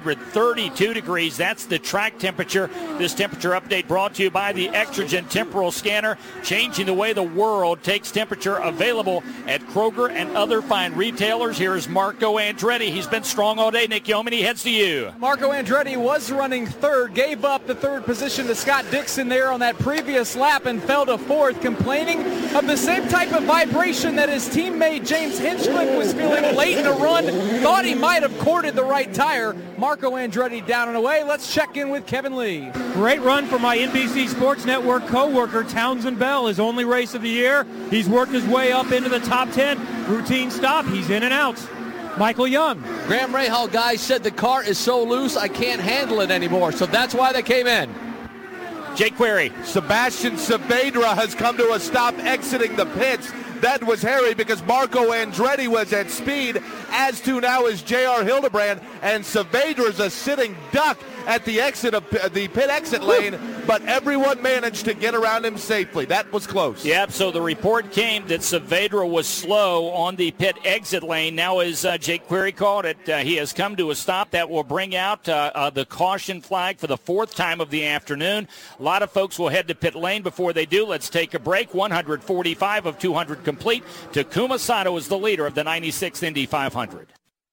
132 degrees. That's the track temperature. This temperature update brought to you by the Extragen Temporal Scanner, changing the way the world takes temperature. Available at Kroger and other fine retailers. Here is Marco Andretti. He's been strong all day. Nick Yeoman, he heads to you. Marco Andretti was running 3rd, gave up the 3rd position to Scott Dixon there on that previous lap and fell to 4th, complaining of the same type of vibration that his teammate James Hinchcliffe was feeling late in the run. Thought he might have corded the right tire. Marco Andretti down and away. Let's check in with Kevin Lee. Great run for my NBC Sports Network co-worker Townsend Bell. His only race of the year. He's worked his way up into the top 10. Routine stop. He's in and out. Michael Young. Graham Rahal, guys, said the car is so loose I can't handle it anymore, so that's why they came in. Jake Query. Sebastian Saavedra has come to a stop exiting the pits. That was hairy because Marco Andretti was at speed, as to now is J.R. Hildebrand, and Saavedra's a sitting duck at the exit of the pit exit lane, but everyone managed to get around him safely. That was close. Yep, so the report came that Saavedra was slow on the pit exit lane. Now, as Jake Query called it, he has come to a stop that will bring out the caution flag for the 4th time of the afternoon. A lot of folks will head to pit lane. Before they do, let's take a break. 145 of 200 complete. Takuma Sato is the leader of the 96th Indy 500.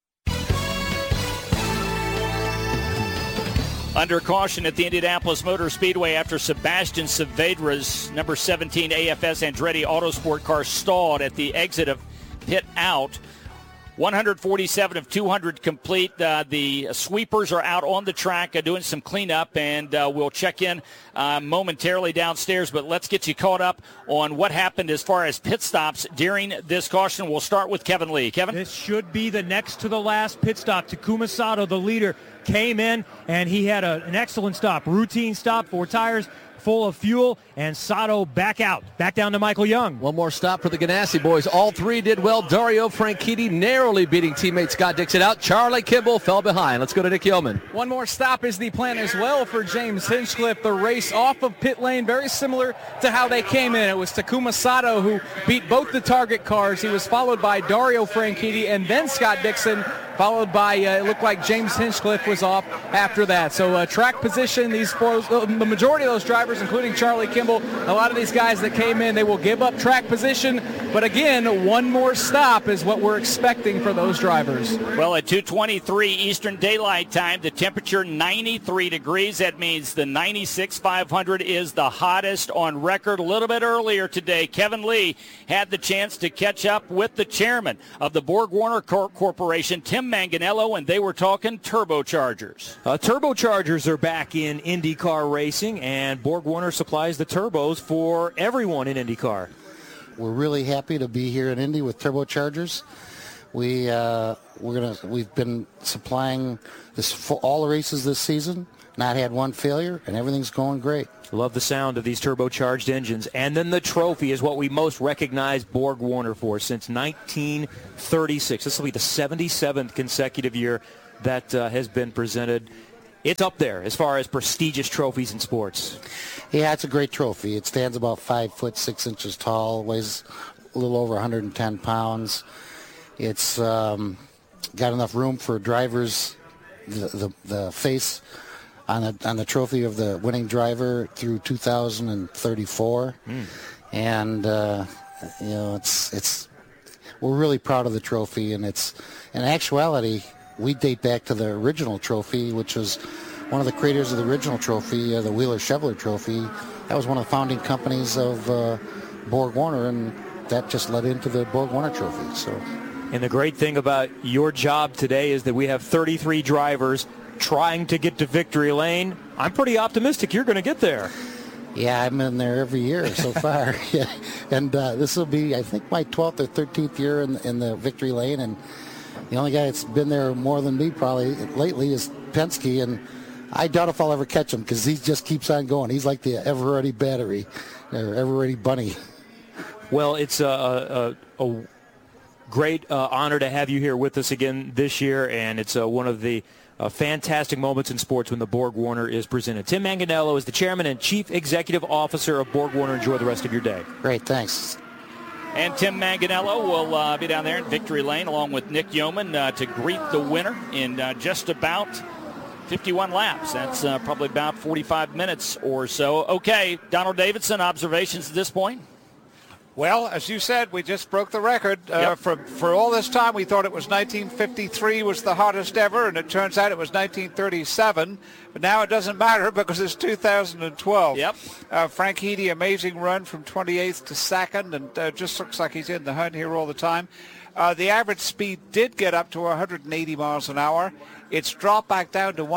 Under caution at the Indianapolis Motor Speedway after Sebastian Saavedra's number 17 AFS Andretti Autosport car stalled at the exit of pit out. 147 of 200 complete. The sweepers are out on the track doing some cleanup, and we'll check in momentarily downstairs. But let's get you caught up on what happened as far as pit stops during this caution. We'll start with Kevin Lee. Kevin? This should be the next to the last pit stop. Takuma Sato, the leader, came in, and he had an excellent stop. Routine stop, 4 tires. full of fuel, and Sato back out. Back down to Michael Young. One more stop for the Ganassi boys. All three did well. Dario Franchitti narrowly beating teammate Scott Dixon out. Charlie Kimball fell behind. Let's go to Nick Yeoman. One more stop is the plan as well for James Hinchcliffe. The race off of pit lane, very similar to how they came in. It was Takuma Sato who beat both the target cars. He was followed by Dario Franchitti and then Scott Dixon, followed by, it looked like James Hinchcliffe was off after that. So track position, the majority of those drivers, including Charlie Kimball, a lot of these guys that came in, they will give up track position. But again, one more stop is what we're expecting for those drivers. Well, at 2:23 Eastern Daylight Time, the temperature 93 degrees. That means the 96 500 is the hottest on record. A little bit earlier today, Kevin Lee had the chance to catch up with the chairman of the Borg-Warner Corporation, Tim Manganello, and they were talking turbochargers. Turbochargers are back in IndyCar racing, and Borg-Warner supplies the turbos for everyone in IndyCar. We're really happy to be here in Indy with turbochargers. We've been supplying all the races this season, not had one failure, and everything's going great. Love the sound of these turbocharged engines. And then the trophy is what we most recognize Borg-Warner for since 1936. This will be the 77th consecutive year that has been presented. It's up there as far as prestigious trophies in sports. Yeah, it's a great trophy. It stands about 5 foot 6 inches tall, weighs a little over 110 pounds. It's got enough room for drivers, the face on the trophy of the winning driver through 2034. And we're really proud of the trophy, and it's in actuality we date back to the original trophy, which was one of the creators of the original trophy, the Wheeler-Chevrolet trophy. That was one of the founding companies of Borg-Warner, and that just led into the Borg-Warner trophy. So, and the great thing about your job today is that we have 33 drivers trying to get to victory lane. I'm pretty optimistic you're going to get there. Yeah, I'm in there every year so far. Yeah. And this will be, I think, my 12th or 13th year in the victory lane, and the only guy that's been there more than me probably lately is Penske, and I doubt if I'll ever catch him because he just keeps on going. He's like the ever-ready battery, or ever-ready bunny. Well, it's a great honor to have you here with us again this year, and it's one of the fantastic moments in sports when the Borg-Warner is presented. Tim Manganello is the chairman and chief executive officer of Borg-Warner. Enjoy the rest of your day. Great, thanks. And Tim Manganello will be down there in victory lane along with Nick Yeoman to greet the winner in just about 51 laps. That's probably about 45 minutes or so. Okay, Donald Davidson, observations at this point? Well, as you said, we just broke the record. For all this time, we thought it was 1953 was the hottest ever, and it turns out it was 1937. But now it doesn't matter because it's 2012. Yep. Franchitti, amazing run from 28th to 2nd, and just looks like he's in the hunt here all the time. The average speed did get up to 180 miles an hour. It's dropped back down to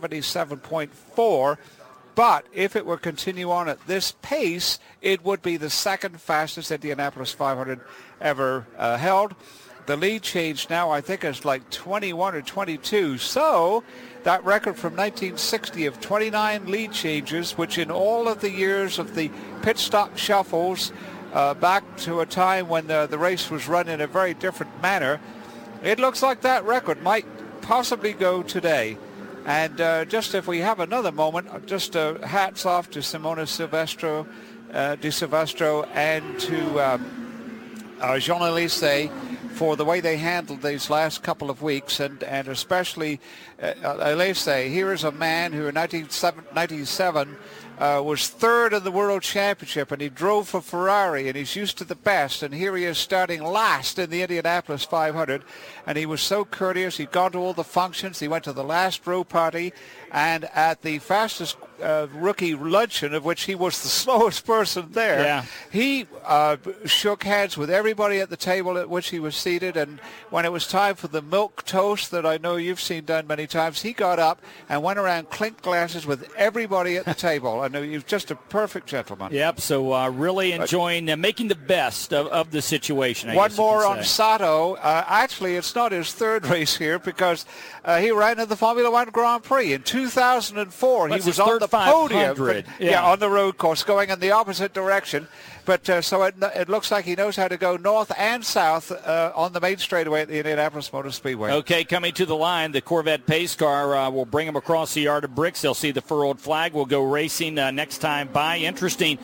177.4. But if it were continue on at this pace, it would be the second fastest Indianapolis 500 ever held. The lead change now, I think, is like 21 or 22. So that record from 1960 of 29 lead changes, which in all of the years of the pit stop shuffles, back to a time when the race was run in a very different manner, it looks like that record might possibly go today. And just if we have another moment, just hats off to Simona De Silvestro and to Jean Alesi for the way they handled these last couple of weeks, and especially Alesi. Here is a man who in 1997 was third in the World Championship, and he drove for Ferrari, and he's used to the best, and here he is starting last in the Indianapolis 500, and he was so courteous. He'd gone to all the functions. He went to the last row party, and at the fastest rookie luncheon, of which he was the slowest person there, he shook hands with everybody at the table at which he was seated, and when it was time for the milk toast that I know you've seen done many times, he got up and went around, clinked glasses with everybody at the table. and he was just a perfect gentleman. Yep, so really enjoying making the best of the situation. I One guess you more could on say. Sato. Actually, it's not his third race here because he ran in the Formula One Grand Prix in 2004. What's he was his on third the podium, 500? yeah, on the road course, going in the opposite direction. But so it looks like he knows how to go north and south on the main straightaway at the Indianapolis Motor Speedway. Okay, coming to the line, the Corvette pace car will bring him across the yard of bricks. They'll see the furrowed flag. We'll go racing next time by. Interesting,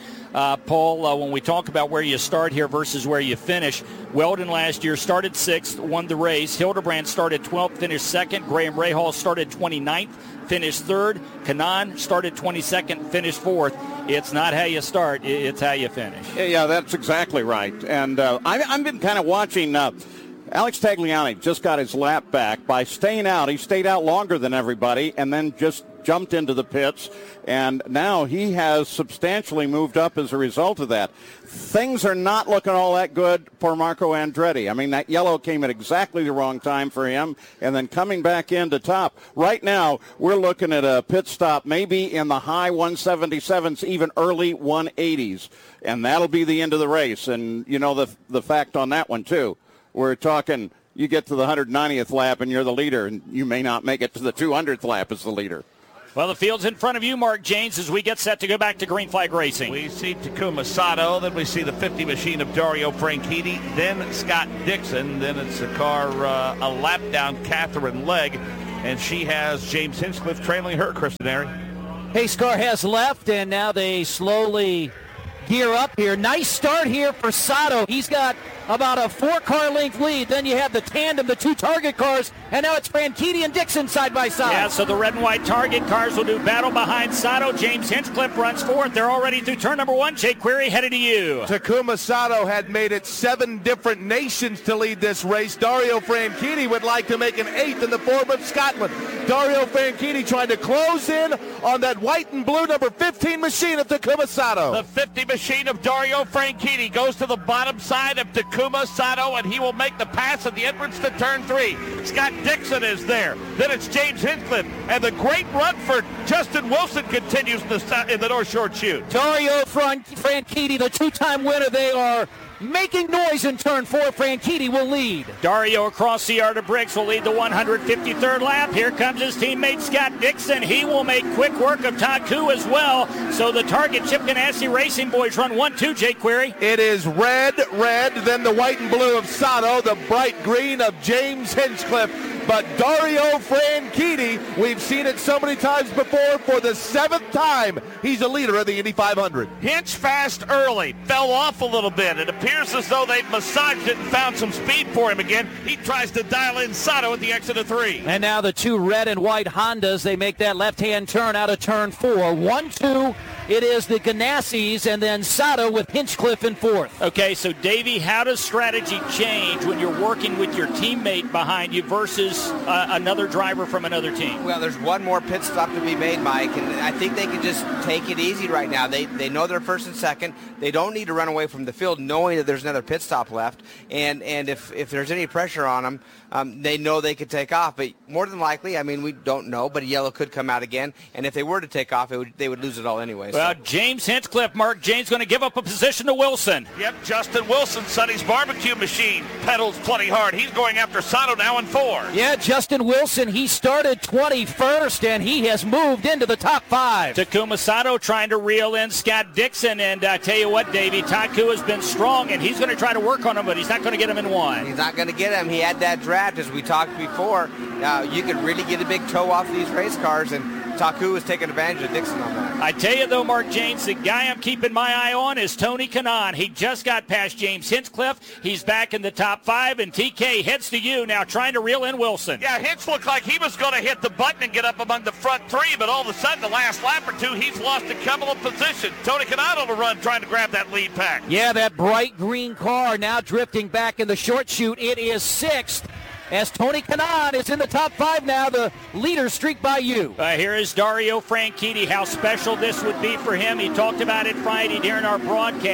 Paul, when we talk about where you start here versus where you finish. Weldon last year started 6th, won the race. Hildebrand started 12th, finished 2nd. Graham Rahal started 29th, finished 3rd. Kanan started 22nd, finished 4th. It's not how you start, it's how you finish. Yeah, that's exactly right. And I've been kind of watching Alex Tagliani just got his lap back by staying out. He stayed out longer than everybody and then just jumped into the pits. And now he has substantially moved up as a result of that. Things are not looking all that good for Marco Andretti. I mean, that yellow came at exactly the wrong time for him, and then coming back into top. Right now, we're looking at a pit stop maybe in the high 177s, even early 180s, and that'll be the end of the race. And you know the fact on that one, too. We're talking you get to the 190th lap and you're the leader, and you may not make it to the 200th lap as the leader. Well, the field's in front of you, Mark Janes, as we get set to go back to green flag racing. We see Takuma Sato, then we see the 50 machine of Dario Franchitti, then Scott Dixon, then it's a car a lap down Catherine Legg, and she has James Hinchcliffe trailing her, Kristen Airy. Pace car has left, and now they slowly gear up here. Nice start here for Sato. He's got about a 4-car length lead. Then you have the tandem, the 2 target cars, and now it's Franchitti and Dixon side by side. Yeah, so the red and white target cars will do battle behind Sato. James Hinchcliffe runs 4th. They're already through turn number 1. Jake Query headed to you. Takuma Sato had made it 7 different nations to lead this race. Dario Franchitti would like to make an 8th in the form of Scotland. Dario Franchitti trying to close in on that white and blue number 15 machine of Takuma Sato. The 50 machine of Dario Franchitti goes to the bottom side of Takuma Sato, and he will make the pass at the entrance to turn 3. Scott Dixon is there. Then it's James Hinchcliffe, and the great run for Justin Wilson continues in the North Shore Chute. Dario Franchitti, the 2-time winner. They are making noise in turn 4. Franchitti will lead. Dario across the yard of bricks will lead the 153rd lap. Here comes his teammate Scott Dixon. He will make quick work of Taku as well. So the target Chip Ganassi Racing boys run 1-2, Jake Query. It is red, then the white and blue of Sato, the bright green of James Hinchcliffe. But Dario Franchitti, we've seen it so many times before, for the 7th time, he's a leader of the Indy 500. Hinch fast early, fell off a little bit. It appears as though they've massaged it and found some speed for him again. He tries to dial in Sato at the exit of 3. And now the 2 red and white Hondas, they make that left-hand turn out of turn 4. 1-2, it is the Ganassis, and then Sato with Hinchcliffe in 4th. Okay, so Davey, how does strategy change when you're working with your teammate behind you versus another driver from another team? Well, there's one more pit stop to be made, Mike, and I think they can just take it easy right now. They know they're 1st and 2nd. They don't need to run away from the field knowing that there's another pit stop left, and if there's any pressure on them, they know they could take off. But more than likely, I mean, we don't know, but a yellow could come out again, and if they were to take off, they would lose it all anyway. Well, James Hinchcliffe, Mark James going to give up a position to Wilson. Yep, Justin Wilson, Sonny's barbecue machine, pedals plenty hard. He's going after Sato now in 4. Yeah, Justin Wilson, he started 21st, and he has moved into the top 5. Takuma Sato trying to reel in Scott Dixon, and I tell you what, Davey, Taku has been strong, and he's going to try to work on him, but he's not going to get him in 1. He's not going to get him. He had that draft, as we talked before. You could really get a big toe off these race cars, and Taku is taking advantage of Dixon on that. I tell you, though, Mark James, the guy I'm keeping my eye on is Tony Kanaan. He just got past James Hinchcliffe. He's back in the top 5, and TK heads to you now, trying to reel in Wilson. Yeah, Hinch looked like he was going to hit the button and get up among the front 3, but all of a sudden, the last lap or 2, he's lost a couple of positions. Tony Kanaan on the run, trying to grab that lead pack. Yeah, that bright green car now drifting back in the short chute. It is 6th. As Tony Kanaan is in the top 5 now, the leader streaked by you. Here is Dario Franchitti, how special this would be for him. He talked about it Friday during our broadcast.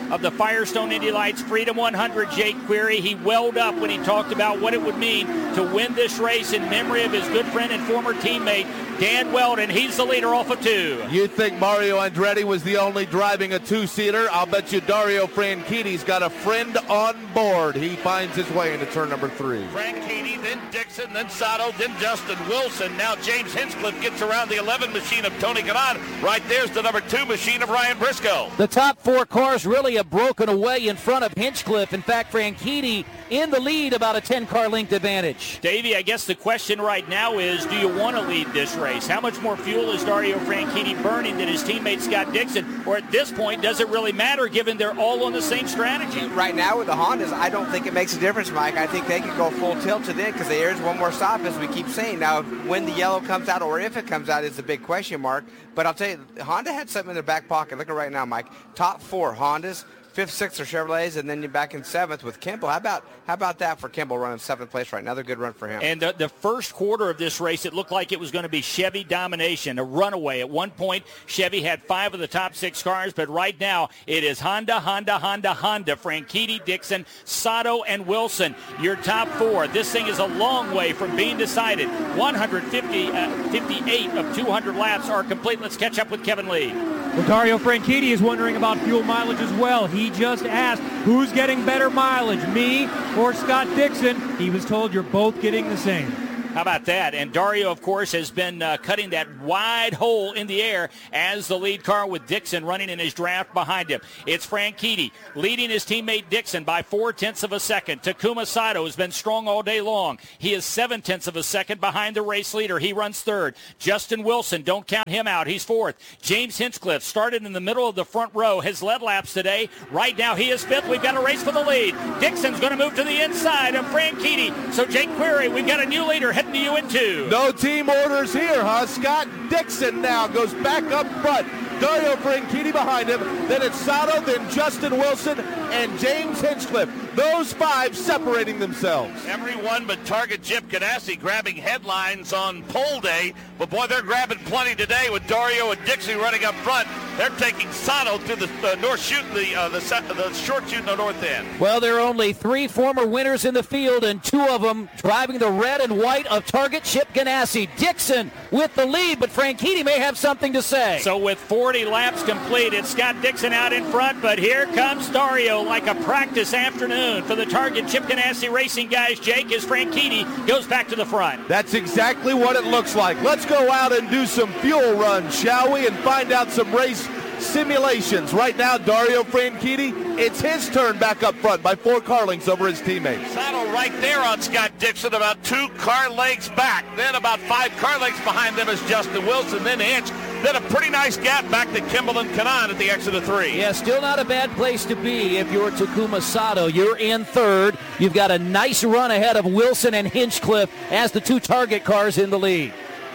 of the Firestone Indy Lights Freedom 100, Jake Query. He welled up when he talked about what it would mean to win this race in memory of his good friend and former teammate, Dan Weldon. He's the leader off of 2. You think Mario Andretti was the only driving a 2-seater? I'll bet you Dario Franchitti's got a friend on board. He finds his way into turn number 3. Franchitti, then Dixon, then Sato, then Justin Wilson. Now James Hinchcliffe gets around the 11 machine of Tony Kanaan. Right there's the number 2 machine of Ryan Briscoe. The top 4 cars really have broken away in front of Hinchcliffe. In fact, Franchitti in the lead, about a 10-car length advantage. Davey, I guess the question right now is, do you want to lead this race? How much more fuel is Dario Franchitti burning than his teammate Scott Dixon? Or at this point, does it really matter given they're all on the same strategy? Right now with the Hondas, I don't think it makes a difference, Mike. I think they can go full tilt to the end because there's one more stop, as we keep saying. Now, when the yellow comes out or if it comes out is the big question mark. But I'll tell you, Honda had something in their back pocket. Look at right now, Mike. Top 4 Hondas. 5th, 6th are Chevrolets, and then you're back in 7th with Kimball. How about that for Kimball running 7th place right now? Another good run for him. And the first quarter of this race, it looked like it was going to be Chevy domination, a runaway. At one point, Chevy had 5 of the top 6 cars, but right now it is Honda, Franchitti, Dixon, Sato, and Wilson, your top 4. This thing is a long way from being decided. 158 of 200 laps are complete. Let's catch up with Kevin Lee. Well, Dario Franchitti is wondering about fuel mileage as well. He just asked, who's getting better mileage, me or Scott Dixon? He was told you're both getting the same. How about that? And Dario, of course, has been cutting that wide hole in the air as the lead car with Dixon running in his draft behind him. It's Franchitti leading his teammate Dixon by 0.4 of a second. Takuma Sato has been strong all day long. He is 0.7 of a second behind the race leader. He runs 3rd. Justin Wilson, don't count him out. He's 4th. James Hinchcliffe started in the middle of the front row, has led laps today. Right now he is 5th. We've got a race for the lead. Dixon's going to move to the inside of Franchitti. So Jake Query, we've got a new leader heading to you in 2. No team orders here, huh? Scott Dixon now goes back up front. Dario Franchitti behind him. Then it's Sato, then Justin Wilson, and James Hinchcliffe. Those 5 separating themselves. Everyone but Target Chip Ganassi grabbing headlines on pole day. But, boy, they're grabbing plenty today with Dario and Dixie running up front. They're taking Sato to the north chute, the short chute in the north end. Well, there are only 3 former winners in the field, and 2 of them driving the red and white of Target Chip Ganassi. Dixon with the lead, but Franchitti may have something to say. So with 40 laps complete, it's Scott Dixon out in front, but here comes Dario like a practice afternoon for the Target Chip Ganassi Racing guys. Jake, as Franchitti goes back to the front. That's exactly what it looks like. Let's go out and do some fuel runs, shall we, and find out some race simulations. Right now, Dario Franchitti, it's his turn back up front by 4 car lengths over his teammates. Saddle right there on Scott Dixon, about 2 car lengths back. Then about 5 car lengths behind them is Justin Wilson, then Hinch. Then a pretty nice gap back to Kimball and Kanaan at the exit of 3. Yeah, still not a bad place to be if you're Takuma Sato. You're in 3rd. You've got a nice run ahead of Wilson and Hinchcliffe as the 2 Target cars in the lead.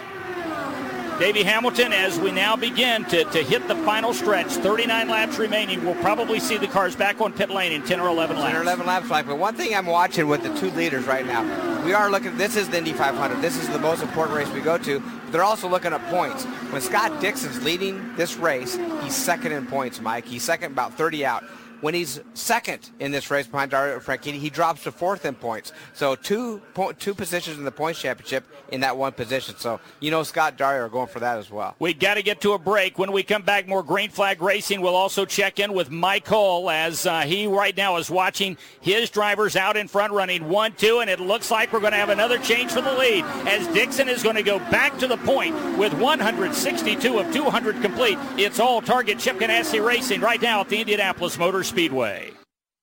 Davey Hamilton, as we now begin to hit the final stretch, 39 laps remaining, we'll probably see the cars back on pit lane in 10 or 11 laps. 10 or 11 laps, Mike. But one thing I'm watching with the 2 leaders right now, we are looking, this is the Indy 500. This is the most important race we go to. But they're also looking at points. When Scott Dixon's leading this race, he's 2nd in points, Mike. He's 2nd, about 30 out. When he's 2nd in this race behind Dario Franchitti, he drops to 4th in points. So two positions in the points championship in that one position. So, Scott, Dario are going for that as well. We got to get to a break. When we come back, more Green Flag Racing. We'll also check in with Mike Hull as he right now is watching his drivers out in front running 1-2, and it looks like we're going to have another change for the lead as Dixon is going to go back to the point with 162 of 200 complete. It's all Target Chip Ganassi Racing right now at the Indianapolis Motor Speedway.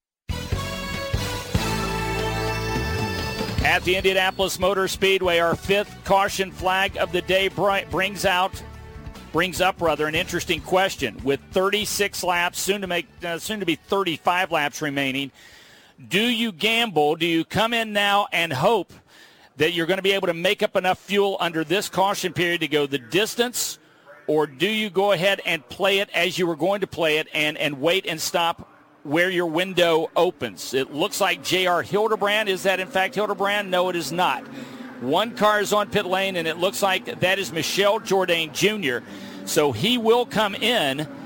At the Indianapolis Motor Speedway, our 5th caution flag of the day brings up an interesting question. With 36 laps, soon to be 35 laps remaining, do you gamble? Do you come in now and hope that you're going to be able to make up enough fuel under this caution period to go the distance, or do you go ahead and play it as you were going to play it and wait and stop where your window opens? It looks like J.R. Hildebrand. Is that in fact Hildebrand? No, it is not. 1 car is on pit lane, and it looks like that is Michel Jourdain Jr. So he will come in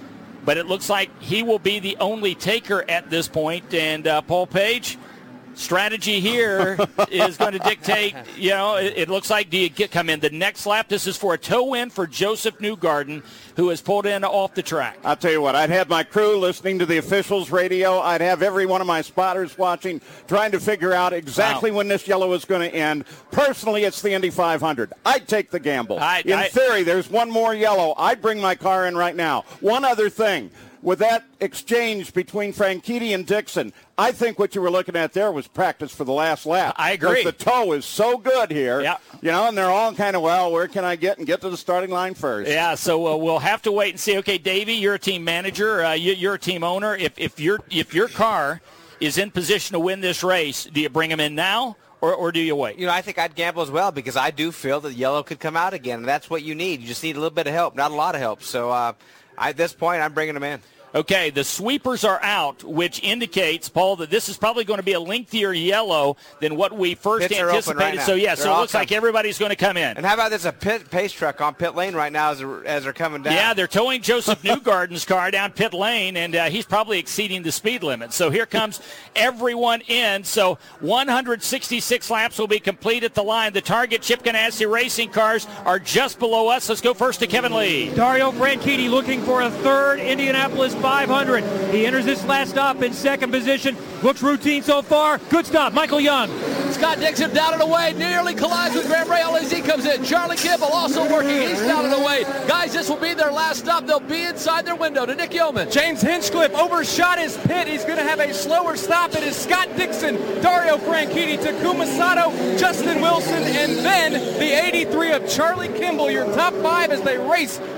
but it looks like he will be the only taker at this point. And Paul Page, strategy here is going to dictate, it looks like, do you come in the next lap? This is for a tow win for Joseph Newgarden, who has pulled in off the track. I'll tell you what, I'd have my crew listening to the officials' radio. I'd have every one of my spotters watching, trying to figure out exactly when this yellow is going to end. Personally, it's the Indy 500. I'd take the gamble. In theory, there's one more yellow. I'd bring my car in right now. One other thing. With that exchange between Franchitti and Dixon, I think what you were looking at there was practice for the last lap. I agree. Because the tow is so good here, and they're all kind of, where can I get to the starting line first? Yeah, so we'll have to wait and see. Okay, Davey, you're a team manager. You're a team owner. If your car is in position to win this race, do you bring them in now? Or do you wait? I think I'd gamble as well because I do feel that yellow could come out again, and that's what you need. You just need a little bit of help, not a lot of help. So at this point, I'm bringing them in. Okay, the sweepers are out, which indicates, Paul, that this is probably going to be a lengthier yellow than what we first anticipated. Right, so, so it looks like everybody's going to come in. And how about there's a pace truck on pit lane right now as they're coming down? Yeah, they're towing Joseph Newgarden's car down pit lane, and he's probably exceeding the speed limit. So here comes everyone in. So 166 laps will be complete at the line. The Target Chip Ganassi racing cars are just below us. Let's go first to Kevin Lee. Dario Franchitti looking for a third Indianapolis 500. He enters this last stop in second position. Looks routine so far. Good stop. Michael Young. Scott Dixon down and away. Nearly collides with Graham Rahal as he comes in. Charlie Kimball also working. He's down and away. Guys, this will be their last stop. They'll be inside their window to Nick Yeoman. James Hinchcliffe overshot his pit. He's going to have a slower stop. It is Scott Dixon, Dario Franchitti, Takuma Sato, Justin Wilson, and then the 83 of Charlie Kimball. Your top five as they race